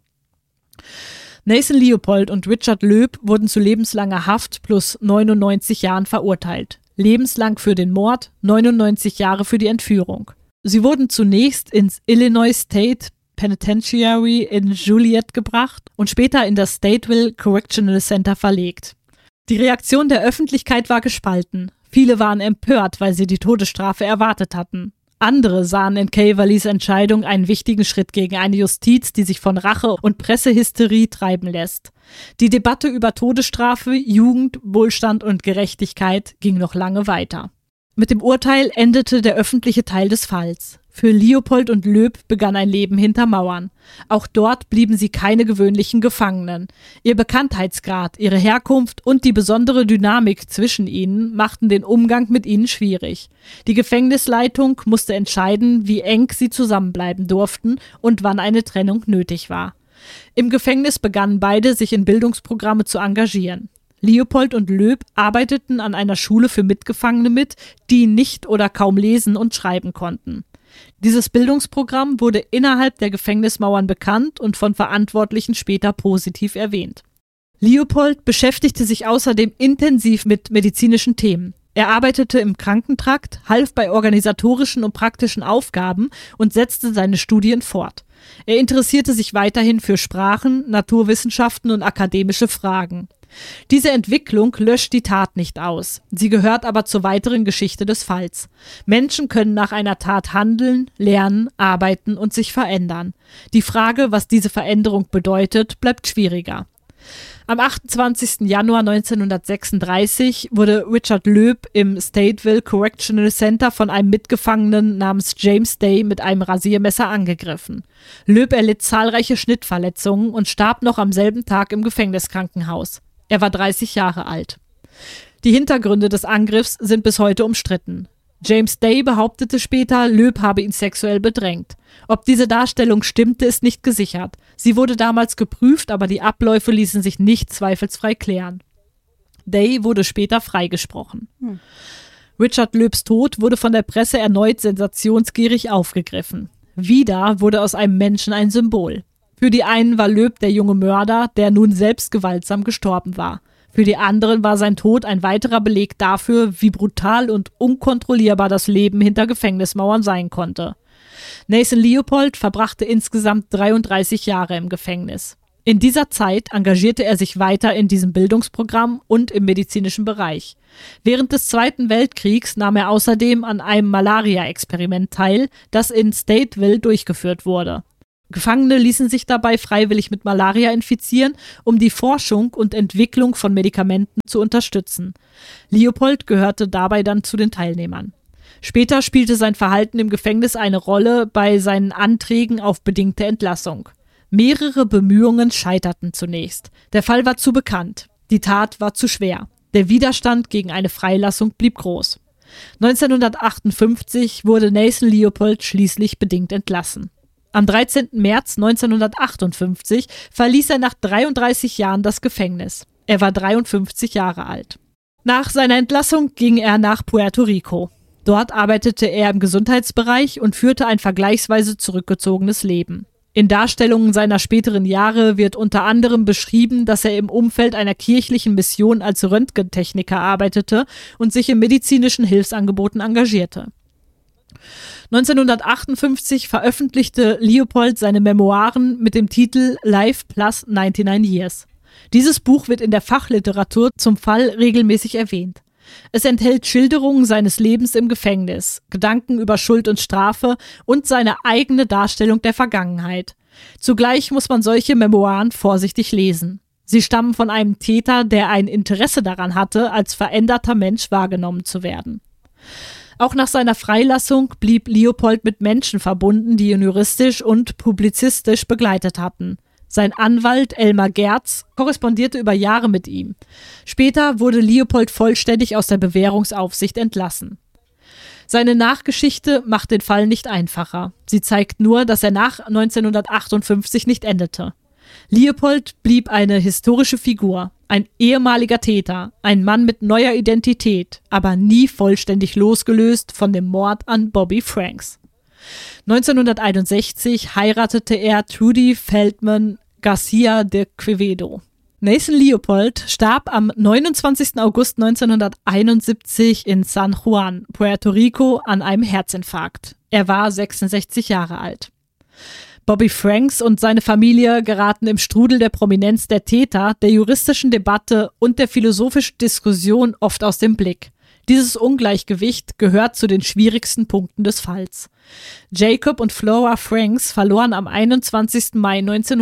Nathan Leopold und Richard Loeb wurden zu lebenslanger Haft plus 99 Jahren verurteilt. Lebenslang für den Mord, 99 Jahre für die Entführung. Sie wurden zunächst ins Illinois State Penitentiary in Joliet gebracht und später in das Stateville Correctional Center verlegt. Die Reaktion der Öffentlichkeit war gespalten. Viele waren empört, weil sie die Todesstrafe erwartet hatten. Andere sahen in Caverlys Entscheidung einen wichtigen Schritt gegen eine Justiz, die sich von Rache und Pressehysterie treiben lässt. Die Debatte über Todesstrafe, Jugend, Wohlstand und Gerechtigkeit ging noch lange weiter. Mit dem Urteil endete der öffentliche Teil des Falls. Für Leopold und Loeb begann ein Leben hinter Mauern. Auch dort blieben sie keine gewöhnlichen Gefangenen. Ihr Bekanntheitsgrad, ihre Herkunft und die besondere Dynamik zwischen ihnen machten den Umgang mit ihnen schwierig. Die Gefängnisleitung musste entscheiden, wie eng sie zusammenbleiben durften und wann eine Trennung nötig war. Im Gefängnis begannen beide, sich in Bildungsprogramme zu engagieren. Leopold und Loeb arbeiteten an einer Schule für Mitgefangene mit, die nicht oder kaum lesen und schreiben konnten. Dieses Bildungsprogramm wurde innerhalb der Gefängnismauern bekannt und von Verantwortlichen später positiv erwähnt. Leopold beschäftigte sich außerdem intensiv mit medizinischen Themen. Er arbeitete im Krankentrakt, half bei organisatorischen und praktischen Aufgaben und setzte seine Studien fort. Er interessierte sich weiterhin für Sprachen, Naturwissenschaften und akademische Fragen. Diese Entwicklung löscht die Tat nicht aus. Sie gehört aber zur weiteren Geschichte des Falls. Menschen können nach einer Tat handeln, lernen, arbeiten und sich verändern. Die Frage, was diese Veränderung bedeutet, bleibt schwieriger. Am 28. Januar 1936 wurde Richard Loeb im Stateville Correctional Center von einem Mitgefangenen namens James Day mit einem Rasiermesser angegriffen. Loeb erlitt zahlreiche Schnittverletzungen und starb noch am selben Tag im Gefängniskrankenhaus. Er war 30 Jahre alt. Die Hintergründe des Angriffs sind bis heute umstritten. James Day behauptete später, Loeb habe ihn sexuell bedrängt. Ob diese Darstellung stimmte, ist nicht gesichert. Sie wurde damals geprüft, aber die Abläufe ließen sich nicht zweifelsfrei klären. Day wurde später freigesprochen. Richard Loebs Tod wurde von der Presse erneut sensationsgierig aufgegriffen. Wieder wurde aus einem Menschen ein Symbol. Für die einen war Loeb der junge Mörder, der nun selbst gewaltsam gestorben war. Für die anderen war sein Tod ein weiterer Beleg dafür, wie brutal und unkontrollierbar das Leben hinter Gefängnismauern sein konnte. Nathan Leopold verbrachte insgesamt 33 Jahre im Gefängnis. In dieser Zeit engagierte er sich weiter in diesem Bildungsprogramm und im medizinischen Bereich. Während des Zweiten Weltkriegs nahm er außerdem an einem Malaria-Experiment teil, das in Stateville durchgeführt wurde. Gefangene ließen sich dabei freiwillig mit Malaria infizieren, um die Forschung und Entwicklung von Medikamenten zu unterstützen. Leopold gehörte dabei dann zu den Teilnehmern. Später spielte sein Verhalten im Gefängnis eine Rolle bei seinen Anträgen auf bedingte Entlassung. Mehrere Bemühungen scheiterten zunächst. Der Fall war zu bekannt. Die Tat war zu schwer. Der Widerstand gegen eine Freilassung blieb groß. 1958 wurde Nathan Leopold schließlich bedingt entlassen. Am 13. März 1958 verließ er nach 33 Jahren das Gefängnis. Er war 53 Jahre alt. Nach seiner Entlassung ging er nach Puerto Rico. Dort arbeitete er im Gesundheitsbereich und führte ein vergleichsweise zurückgezogenes Leben. In Darstellungen seiner späteren Jahre wird unter anderem beschrieben, dass er im Umfeld einer kirchlichen Mission als Röntgentechniker arbeitete und sich in medizinischen Hilfsangeboten engagierte. 1958 veröffentlichte Leopold seine Memoiren mit dem Titel Life plus 99 Years. Dieses Buch wird in der Fachliteratur zum Fall regelmäßig erwähnt. Es enthält Schilderungen seines Lebens im Gefängnis, Gedanken über Schuld und Strafe und seine eigene Darstellung der Vergangenheit. Zugleich muss man solche Memoiren vorsichtig lesen. Sie stammen von einem Täter, der ein Interesse daran hatte, als veränderter Mensch wahrgenommen zu werden. Auch nach seiner Freilassung blieb Leopold mit Menschen verbunden, die ihn juristisch und publizistisch begleitet hatten. Sein Anwalt Elmar Gerz korrespondierte über Jahre mit ihm. Später wurde Leopold vollständig aus der Bewährungsaufsicht entlassen. Seine Nachgeschichte macht den Fall nicht einfacher. Sie zeigt nur, dass er nach 1958 nicht endete. Leopold blieb eine historische Figur, ein ehemaliger Täter, ein Mann mit neuer Identität, aber nie vollständig losgelöst von dem Mord an Bobby Franks. 1961 heiratete er Trudy Feldman Garcia de Quevedo. Nathan Leopold starb am 29. August 1971 in San Juan, Puerto Rico, an einem Herzinfarkt. Er war 66 Jahre alt. Bobby Franks und seine Familie geraten im Strudel der Prominenz der Täter, der juristischen Debatte und der philosophischen Diskussion oft aus dem Blick. Dieses Ungleichgewicht gehört zu den schwierigsten Punkten des Falls. Jacob und Flora Franks verloren am 21. Mai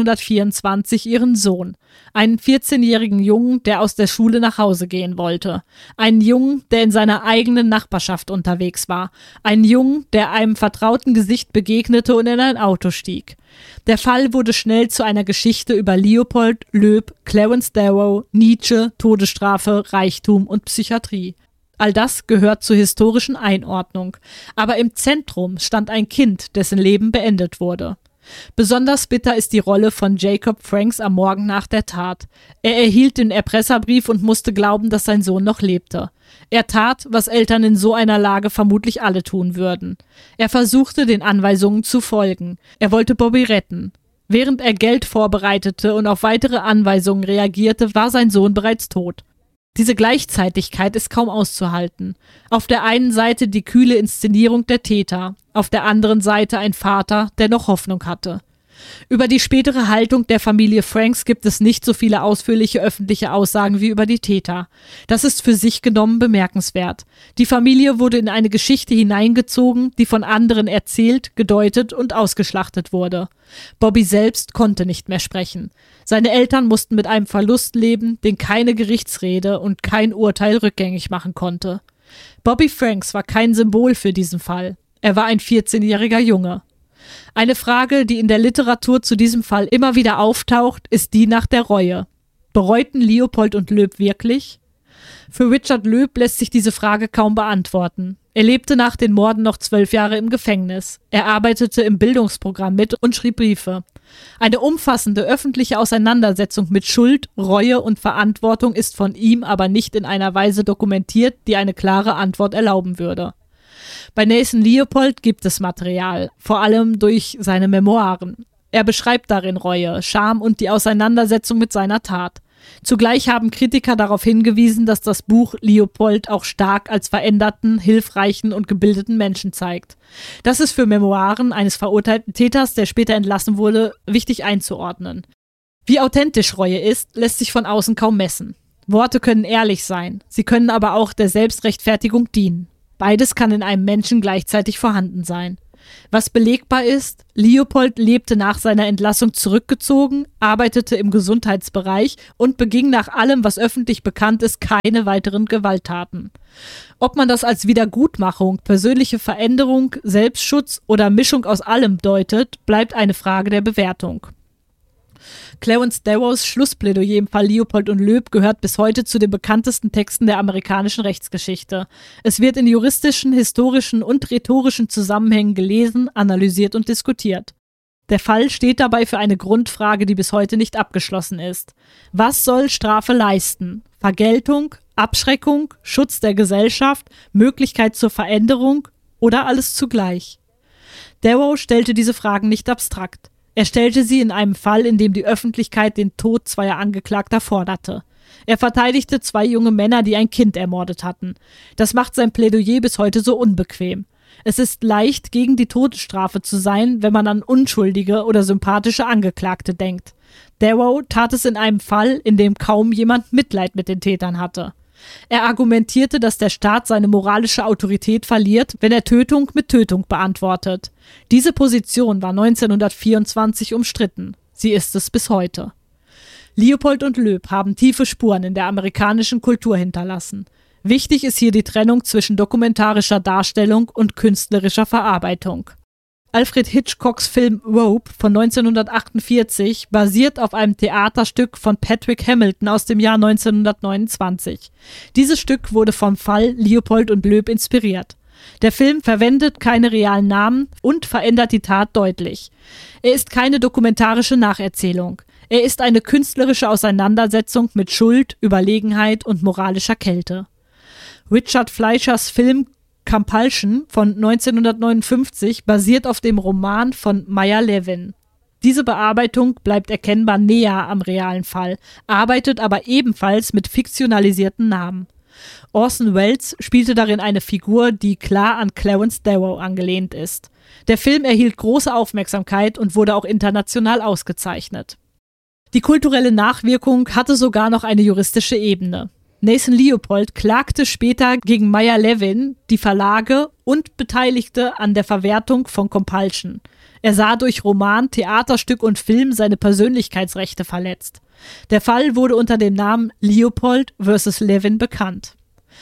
1924 ihren Sohn, einen 14-jährigen Jungen, der aus der Schule nach Hause gehen wollte. Einen Jungen, der in seiner eigenen Nachbarschaft unterwegs war. Einen Jungen, der einem vertrauten Gesicht begegnete und in ein Auto stieg. Der Fall wurde schnell zu einer Geschichte über Leopold, Loeb, Clarence Darrow, Nietzsche, Todesstrafe, Reichtum und Psychiatrie. All das gehört zur historischen Einordnung. Aber im Zentrum stand ein Kind, dessen Leben beendet wurde. Besonders bitter ist die Rolle von Jacob Franks am Morgen nach der Tat. Er erhielt den Erpresserbrief und musste glauben, dass sein Sohn noch lebte. Er tat, was Eltern in so einer Lage vermutlich alle tun würden. Er versuchte, den Anweisungen zu folgen. Er wollte Bobby retten. Während er Geld vorbereitete und auf weitere Anweisungen reagierte, war sein Sohn bereits tot. Diese Gleichzeitigkeit ist kaum auszuhalten. Auf der einen Seite die kühle Inszenierung der Täter, auf der anderen Seite ein Vater, der noch Hoffnung hatte. Über die spätere Haltung der Familie Franks gibt es nicht so viele ausführliche öffentliche Aussagen wie über die Täter. Das ist für sich genommen bemerkenswert. Die Familie wurde in eine Geschichte hineingezogen, die von anderen erzählt, gedeutet und ausgeschlachtet wurde. Bobby selbst konnte nicht mehr sprechen. Seine Eltern mussten mit einem Verlust leben, den keine Gerichtsrede und kein Urteil rückgängig machen konnte. Bobby Franks war kein Symbol für diesen Fall. Er war ein 14-jähriger Junge. Eine Frage, die in der Literatur zu diesem Fall immer wieder auftaucht, ist die nach der Reue. Bereuten Leopold und Loeb wirklich? Für Richard Loeb lässt sich diese Frage kaum beantworten. Er lebte nach den Morden noch 12 Jahre im Gefängnis. Er arbeitete im Bildungsprogramm mit und schrieb Briefe. Eine umfassende öffentliche Auseinandersetzung mit Schuld, Reue und Verantwortung ist von ihm aber nicht in einer Weise dokumentiert, die eine klare Antwort erlauben würde. Bei Nathan Leopold gibt es Material, vor allem durch seine Memoiren. Er beschreibt darin Reue, Scham und die Auseinandersetzung mit seiner Tat. Zugleich haben Kritiker darauf hingewiesen, dass das Buch Leopold auch stark als veränderten, hilfreichen und gebildeten Menschen zeigt. Das ist für Memoiren eines verurteilten Täters, der später entlassen wurde, wichtig einzuordnen. Wie authentisch Reue ist, lässt sich von außen kaum messen. Worte können ehrlich sein, sie können aber auch der Selbstrechtfertigung dienen. Beides kann in einem Menschen gleichzeitig vorhanden sein. Was belegbar ist, Leopold lebte nach seiner Entlassung zurückgezogen, arbeitete im Gesundheitsbereich und beging nach allem, was öffentlich bekannt ist, keine weiteren Gewalttaten. Ob man das als Wiedergutmachung, persönliche Veränderung, Selbstschutz oder Mischung aus allem deutet, bleibt eine Frage der Bewertung. Clarence Darrows Schlussplädoyer im Fall Leopold und Loeb gehört bis heute zu den bekanntesten Texten der amerikanischen Rechtsgeschichte. Es wird in juristischen, historischen und rhetorischen Zusammenhängen gelesen, analysiert und diskutiert. Der Fall steht dabei für eine Grundfrage, die bis heute nicht abgeschlossen ist. Was soll Strafe leisten? Vergeltung, Abschreckung, Schutz der Gesellschaft, Möglichkeit zur Veränderung oder alles zugleich? Darrow stellte diese Fragen nicht abstrakt. Er stellte sie in einem Fall, in dem die Öffentlichkeit den Tod zweier Angeklagter forderte. Er verteidigte zwei junge Männer, die ein Kind ermordet hatten. Das macht sein Plädoyer bis heute so unbequem. Es ist leicht, gegen die Todesstrafe zu sein, wenn man an unschuldige oder sympathische Angeklagte denkt. Darrow tat es in einem Fall, in dem kaum jemand Mitleid mit den Tätern hatte. Er argumentierte, dass der Staat seine moralische Autorität verliert, wenn er Tötung mit Tötung beantwortet. Diese Position war 1924 umstritten. Sie ist es bis heute. Leopold und Loeb haben tiefe Spuren in der amerikanischen Kultur hinterlassen. Wichtig ist hier die Trennung zwischen dokumentarischer Darstellung und künstlerischer Verarbeitung. Alfred Hitchcocks Film Rope von 1948 basiert auf einem Theaterstück von Patrick Hamilton aus dem Jahr 1929. Dieses Stück wurde vom Fall Leopold und Loeb inspiriert. Der Film verwendet keine realen Namen und verändert die Tat deutlich. Er ist keine dokumentarische Nacherzählung. Er ist eine künstlerische Auseinandersetzung mit Schuld, Überlegenheit und moralischer Kälte. Richard Fleischers Film Compulsion von 1959 basiert auf dem Roman von Meyer Levin. Diese Bearbeitung bleibt erkennbar näher am realen Fall, arbeitet aber ebenfalls mit fiktionalisierten Namen. Orson Welles spielte darin eine Figur, die klar an Clarence Darrow angelehnt ist. Der Film erhielt große Aufmerksamkeit und wurde auch international ausgezeichnet. Die kulturelle Nachwirkung hatte sogar noch eine juristische Ebene. Nathan Leopold klagte später gegen Meyer Levin, die Verlage und Beteiligte an der Verwertung von Compulsion. Er sah durch Roman, Theaterstück und Film seine Persönlichkeitsrechte verletzt. Der Fall wurde unter dem Namen Leopold vs. Levin bekannt.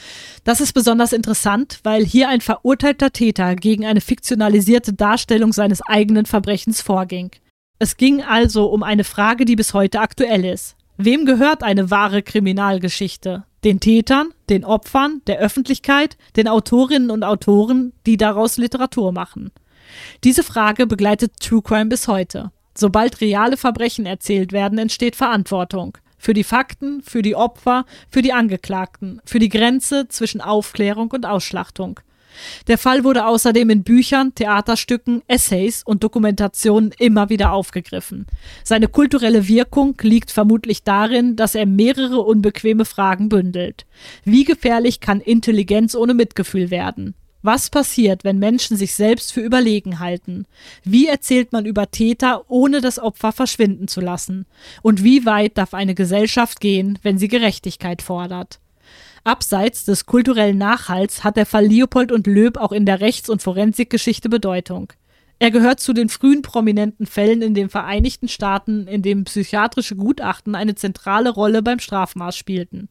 Das ist besonders interessant, weil hier ein verurteilter Täter gegen eine fiktionalisierte Darstellung seines eigenen Verbrechens vorging. Es ging also um eine Frage, die bis heute aktuell ist. Wem gehört eine wahre Kriminalgeschichte? Den Tätern, den Opfern, der Öffentlichkeit, den Autorinnen und Autoren, die daraus Literatur machen? Diese Frage begleitet True Crime bis heute. Sobald reale Verbrechen erzählt werden, entsteht Verantwortung. Für die Fakten, für die Opfer, für die Angeklagten, für die Grenze zwischen Aufklärung und Ausschlachtung. Der Fall wurde außerdem in Büchern, Theaterstücken, Essays und Dokumentationen immer wieder aufgegriffen. Seine kulturelle Wirkung liegt vermutlich darin, dass er mehrere unbequeme Fragen bündelt. Wie gefährlich kann Intelligenz ohne Mitgefühl werden? Was passiert, wenn Menschen sich selbst für überlegen halten? Wie erzählt man über Täter, ohne das Opfer verschwinden zu lassen? Und wie weit darf eine Gesellschaft gehen, wenn sie Gerechtigkeit fordert? Abseits des kulturellen Nachhalts hat der Fall Leopold und Loeb auch in der Rechts- und Forensikgeschichte Bedeutung. Er gehört zu den frühen prominenten Fällen in den Vereinigten Staaten, in denen psychiatrische Gutachten eine zentrale Rolle beim Strafmaß spielten.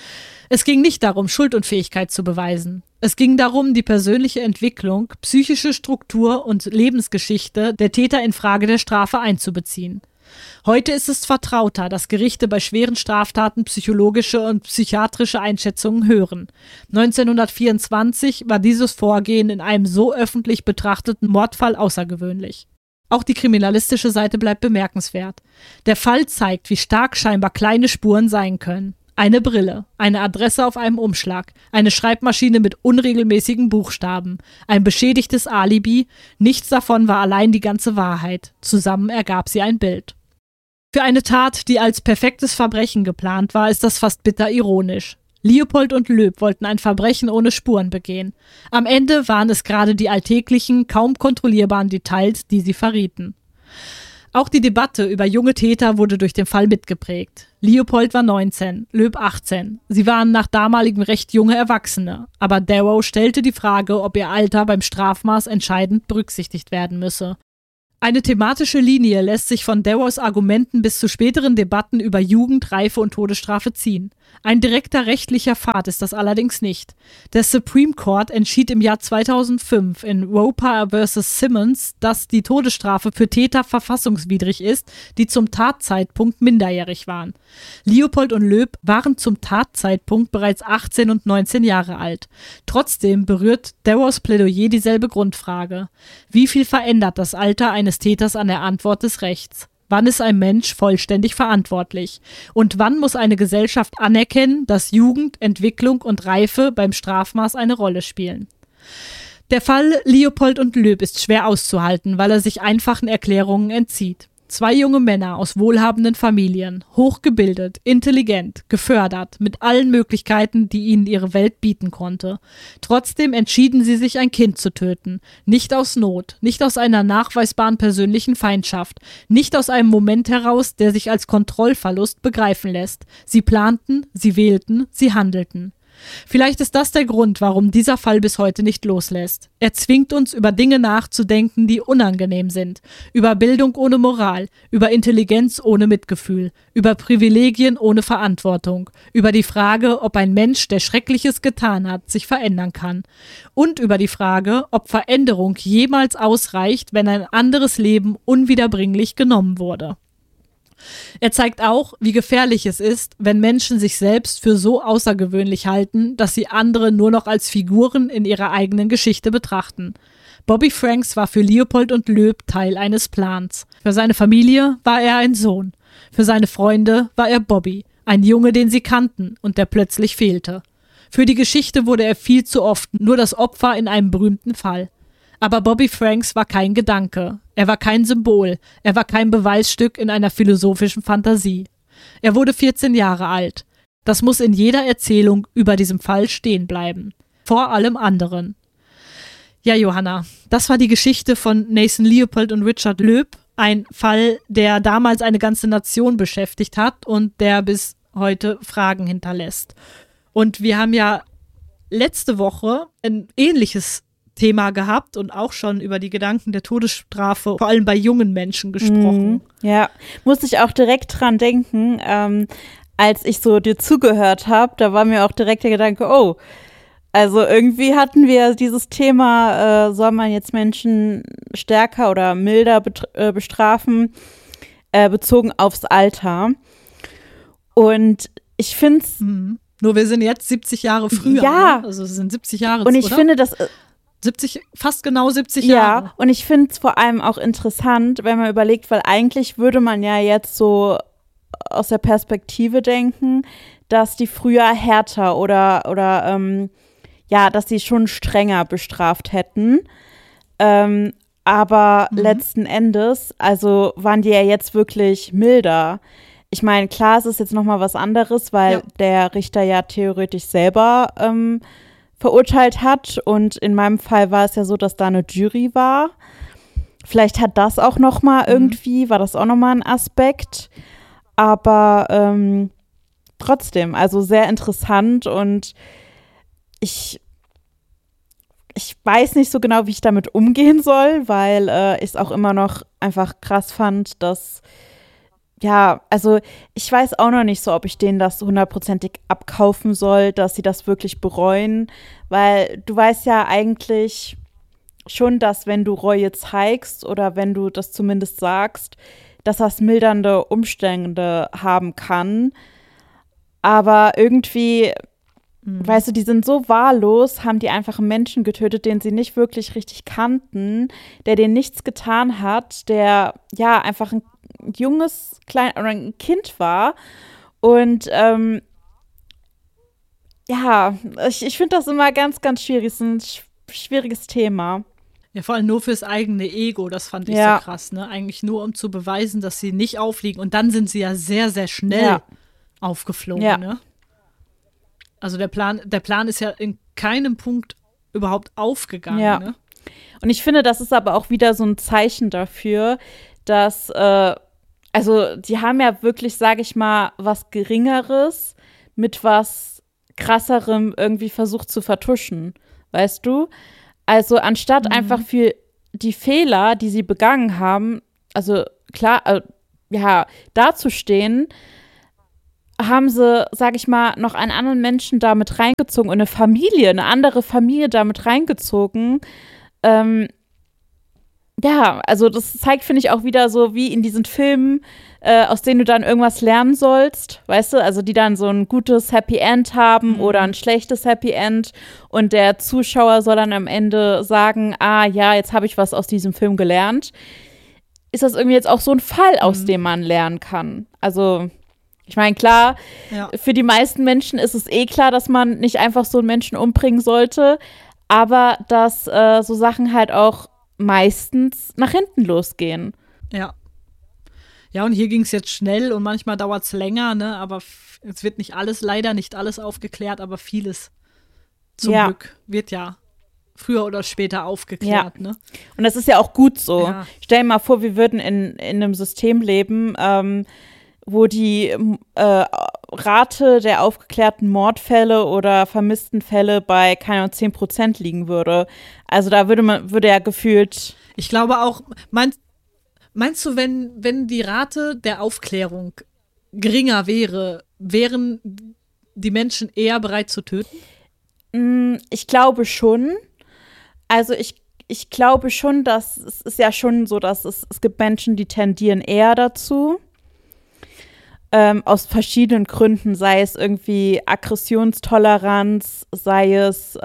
Es ging nicht darum, Schuldunfähigkeit zu beweisen. Es ging darum, die persönliche Entwicklung, psychische Struktur und Lebensgeschichte der Täter in Frage der Strafe einzubeziehen. Heute ist es vertrauter, dass Gerichte bei schweren Straftaten psychologische und psychiatrische Einschätzungen hören. 1924 war dieses Vorgehen in einem so öffentlich betrachteten Mordfall außergewöhnlich. Auch die kriminalistische Seite bleibt bemerkenswert. Der Fall zeigt, wie stark scheinbar kleine Spuren sein können. Eine Brille, eine Adresse auf einem Umschlag, eine Schreibmaschine mit unregelmäßigen Buchstaben, ein beschädigtes Alibi, nichts davon war allein die ganze Wahrheit. Zusammen ergab sie ein Bild. Für eine Tat, die als perfektes Verbrechen geplant war, ist das fast bitter ironisch. Leopold und Loeb wollten ein Verbrechen ohne Spuren begehen. Am Ende waren es gerade die alltäglichen, kaum kontrollierbaren Details, die sie verrieten. Auch die Debatte über junge Täter wurde durch den Fall mitgeprägt. Leopold war 19, Loeb 18. Sie waren nach damaligem Recht junge Erwachsene. Aber Darrow stellte die Frage, ob ihr Alter beim Strafmaß entscheidend berücksichtigt werden müsse. Eine thematische Linie lässt sich von Darrows Argumenten bis zu späteren Debatten über Jugend, Reife und Todesstrafe ziehen. Ein direkter rechtlicher Pfad ist das allerdings nicht. Der Supreme Court entschied im Jahr 2005 in Roper vs. Simmons, dass die Todesstrafe für Täter verfassungswidrig ist, die zum Tatzeitpunkt minderjährig waren. Leopold und Loeb waren zum Tatzeitpunkt bereits 18 und 19 Jahre alt. Trotzdem berührt Darrows Plädoyer dieselbe Grundfrage. Wie viel verändert das Alter eines Täters an der Antwort des Rechts? Wann ist ein Mensch vollständig verantwortlich? Und wann muss eine Gesellschaft anerkennen, dass Jugend, Entwicklung und Reife beim Strafmaß eine Rolle spielen? Der Fall Leopold und Loeb ist schwer auszuhalten, weil er sich einfachen Erklärungen entzieht. Zwei junge Männer aus wohlhabenden Familien, hochgebildet, intelligent, gefördert, mit allen Möglichkeiten, die ihnen ihre Welt bieten konnte. Trotzdem entschieden sie sich, ein Kind zu töten. Nicht aus Not, nicht aus einer nachweisbaren persönlichen Feindschaft, nicht aus einem Moment heraus, der sich als Kontrollverlust begreifen lässt. Sie planten, sie wählten, sie handelten. Vielleicht ist das der Grund, warum dieser Fall bis heute nicht loslässt. Er zwingt uns, über Dinge nachzudenken, die unangenehm sind, über Bildung ohne Moral, über Intelligenz ohne Mitgefühl, über Privilegien ohne Verantwortung, über die Frage, ob ein Mensch, der Schreckliches getan hat, sich verändern kann und über die Frage, ob Veränderung jemals ausreicht, wenn ein anderes Leben unwiederbringlich genommen wurde. Er zeigt auch, wie gefährlich es ist, wenn Menschen sich selbst für so außergewöhnlich halten, dass sie andere nur noch als Figuren in ihrer eigenen Geschichte betrachten. Bobby Franks war für Leopold und Loeb Teil eines Plans. Für seine Familie war er ein Sohn. Für seine Freunde war er Bobby, ein Junge, den sie kannten und der plötzlich fehlte. Für die Geschichte wurde er viel zu oft nur das Opfer in einem berühmten Fall. Aber Bobby Franks war kein Gedanke, er war kein Symbol, er war kein Beweisstück in einer philosophischen Fantasie. Er wurde 14 Jahre alt. Das muss in jeder Erzählung über diesem Fall stehen bleiben. Vor allem anderen. Ja, Johanna, das war die Geschichte von Nathan Leopold und Richard Loeb. Ein Fall, der damals eine ganze Nation beschäftigt hat und der bis heute Fragen hinterlässt. Und wir haben ja letzte Woche ein ähnliches Thema gehabt und auch schon über die Gedanken der Todesstrafe, vor allem bei jungen Menschen, gesprochen. Ja, musste ich auch direkt dran denken, als ich so dir zugehört habe, da war mir auch direkt der Gedanke, oh, also irgendwie hatten wir dieses Thema, soll man jetzt Menschen stärker oder milder bestrafen, bezogen aufs Alter. Und ich finde es Nur wir sind jetzt 70 Jahre früher. Ja. Ne? Also es sind 70 Jahre. Und ich finde das 70, fast genau 70 Jahre. Ja, und ich finde es vor allem auch interessant, wenn man überlegt, weil eigentlich würde man ja jetzt so aus der Perspektive denken, dass die früher härter oder dass sie schon strenger bestraft hätten. Aber letzten Endes, also waren die ja jetzt wirklich milder. Ich meine, klar, es ist jetzt nochmal was anderes, weil der Richter ja theoretisch selber verurteilt hat. Und in meinem Fall war es ja so, dass da eine Jury war. Vielleicht hat das auch nochmal irgendwie, war das auch nochmal ein Aspekt. Aber trotzdem, also sehr interessant und ich weiß nicht so genau, wie ich damit umgehen soll, weil ich es auch immer noch einfach krass fand, dass also ich weiß auch noch nicht so, ob ich denen das 100%ig abkaufen soll, dass sie das wirklich bereuen, weil du weißt ja eigentlich schon, dass wenn du Reue zeigst oder wenn du das zumindest sagst, dass das mildernde Umstände haben kann, aber irgendwie, weißt du, die sind so wahllos, haben die einfach einen Menschen getötet, den sie nicht wirklich richtig kannten, der denen nichts getan hat, der einfach ein junges, oder ein Kind war. Und ich finde das immer ganz, ganz schwierig. Es ist ein schwieriges Thema. Ja, vor allem nur fürs eigene Ego, das fand ich so krass, ne? Eigentlich nur, um zu beweisen, dass sie nicht auffliegen. Und dann sind sie ja sehr, sehr schnell aufgeflogen, ne? Also der Plan ist ja in keinem Punkt überhaupt aufgegangen, ne? Und ich finde, das ist aber auch wieder so ein Zeichen dafür, dass, also die haben ja wirklich, sage ich mal, was Geringeres mit was Krasserem irgendwie versucht zu vertuschen, weißt du? Also anstatt einfach für die Fehler, die sie begangen haben, also klar, dazustehen, haben sie, sag ich mal, noch einen anderen Menschen damit reingezogen und eine andere Familie damit reingezogen. Also das zeigt, finde ich, auch wieder so wie in diesen Filmen, aus denen du dann irgendwas lernen sollst, weißt du, also die dann so ein gutes Happy End haben oder ein schlechtes Happy End und der Zuschauer soll dann am Ende sagen, jetzt habe ich was aus diesem Film gelernt. Ist das irgendwie jetzt auch so ein Fall, aus dem man lernen kann? Also ich meine, klar, für die meisten Menschen ist es klar, dass man nicht einfach so einen Menschen umbringen sollte, aber dass so Sachen halt auch meistens nach hinten losgehen. Ja. Ja, und hier ging es jetzt schnell und manchmal dauert es länger, ne? Aber es wird leider nicht alles aufgeklärt, aber vieles zum Glück wird ja früher oder später aufgeklärt, ne? Und das ist ja auch gut so. Ja. Stell dir mal vor, wir würden in einem System leben, wo die Rate der aufgeklärten Mordfälle oder vermissten Fälle bei, keine Ahnung, 10% liegen würde. Also da würde ja gefühlt. Ich glaube auch, meinst du, wenn die Rate der Aufklärung geringer wäre, wären die Menschen eher bereit zu töten? Ich glaube schon. Also ich glaube schon, dass es ist ja schon so, dass es gibt Menschen, die tendieren eher dazu. Aus verschiedenen Gründen, sei es irgendwie Aggressionstoleranz, sei es,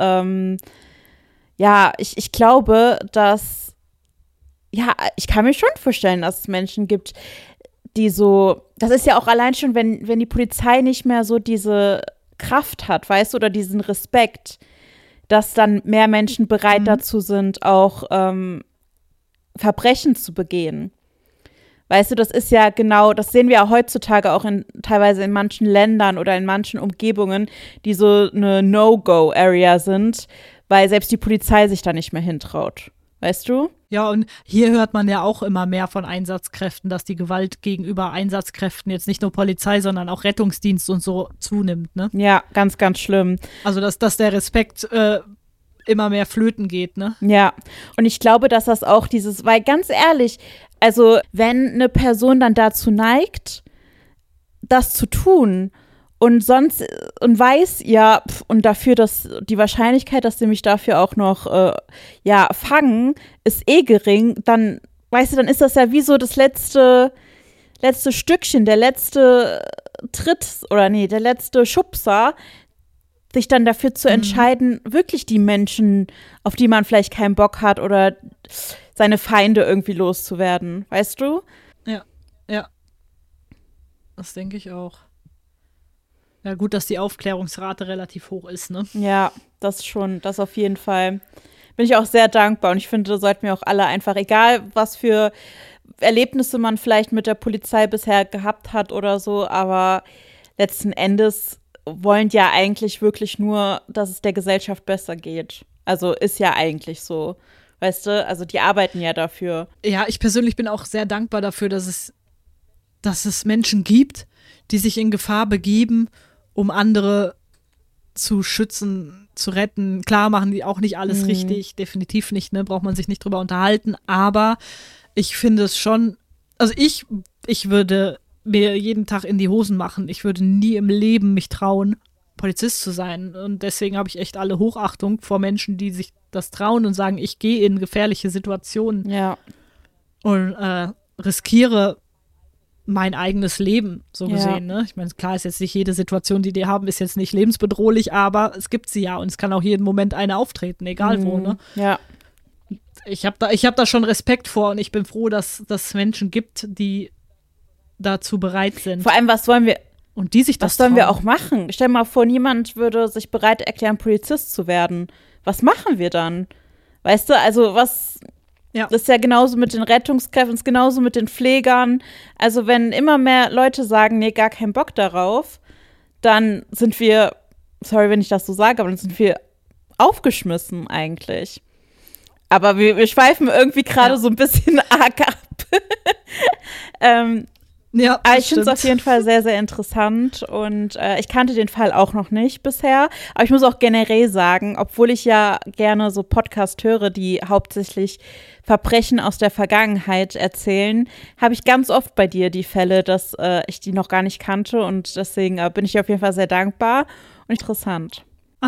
ich glaube, dass, ich kann mir schon vorstellen, dass es Menschen gibt, die so, das ist ja auch allein schon, wenn die Polizei nicht mehr so diese Kraft hat, weißt du, oder diesen Respekt, dass dann mehr Menschen bereit dazu sind, auch Verbrechen zu begehen. Weißt du, das ist ja genau, das sehen wir ja heutzutage auch teilweise in manchen Ländern oder in manchen Umgebungen, die so eine No-Go-Area sind, weil selbst die Polizei sich da nicht mehr hintraut. Weißt du? Ja, und hier hört man ja auch immer mehr von Einsatzkräften, dass die Gewalt gegenüber Einsatzkräften jetzt nicht nur Polizei, sondern auch Rettungsdienst und so zunimmt, ne? Ja, ganz, ganz schlimm. Also, dass der Respekt immer mehr flöten geht, ne? Ja, und ich glaube, dass das auch weil ganz ehrlich, also wenn eine Person dann dazu neigt, das zu tun und sonst und weiß, und dafür, dass die Wahrscheinlichkeit, dass sie mich dafür auch noch fangen, ist gering, dann, weißt du, dann ist das ja wie so das letzte Stückchen, der letzte Tritt der letzte Schubser, sich dann dafür zu entscheiden, wirklich die Menschen, auf die man vielleicht keinen Bock hat oder seine Feinde irgendwie loszuwerden, weißt du? Ja. Das denke ich auch. Ja, gut, dass die Aufklärungsrate relativ hoch ist, ne? Ja, das auf jeden Fall. Bin ich auch sehr dankbar und ich finde, da sollten wir auch alle einfach, egal was für Erlebnisse man vielleicht mit der Polizei bisher gehabt hat oder so, aber letzten Endes wollen ja eigentlich wirklich nur, dass es der Gesellschaft besser geht. Also ist ja eigentlich so, weißt du? Also die arbeiten ja dafür. Ja, ich persönlich bin auch sehr dankbar dafür, dass es Menschen gibt, die sich in Gefahr begeben, um andere zu schützen, zu retten. Klar machen die auch nicht alles richtig, definitiv nicht, ne? Braucht man sich nicht drüber unterhalten, aber ich finde es schon, also ich würde mir jeden Tag in die Hosen machen. Ich würde nie im Leben mich trauen, Polizist zu sein. Und deswegen habe ich echt alle Hochachtung vor Menschen, die sich das trauen und sagen, ich gehe in gefährliche Situationen und riskiere mein eigenes Leben, so gesehen. Ne? Ich meine, klar ist jetzt nicht jede Situation, die die haben, ist jetzt nicht lebensbedrohlich, aber es gibt sie ja und es kann auch jeden Moment eine auftreten, egal wo. Ne? Ja. Ich hab da schon Respekt vor und ich bin froh, dass es Menschen gibt, die dazu bereit sind. Vor allem, was sollen wir auch machen? Stell dir mal vor, niemand würde sich bereit erklären, Polizist zu werden. Was machen wir dann? Weißt du, also was, Ja. das ist ja genauso mit den Rettungskräften, ist genauso mit den Pflegern. Also wenn immer mehr Leute sagen, nee, gar keinen Bock darauf, dann sind wir, sorry, wenn ich das so sage, aber dann sind wir aufgeschmissen eigentlich. Aber wir schweifen irgendwie gerade so ein bisschen arg ab. Ja, aber ich finde es auf jeden Fall sehr, sehr interessant und ich kannte den Fall auch noch nicht bisher. Aber ich muss auch generell sagen, obwohl ich ja gerne so Podcast höre, die hauptsächlich Verbrechen aus der Vergangenheit erzählen, habe ich ganz oft bei dir die Fälle, dass ich die noch gar nicht kannte und deswegen bin ich auf jeden Fall sehr dankbar und interessant.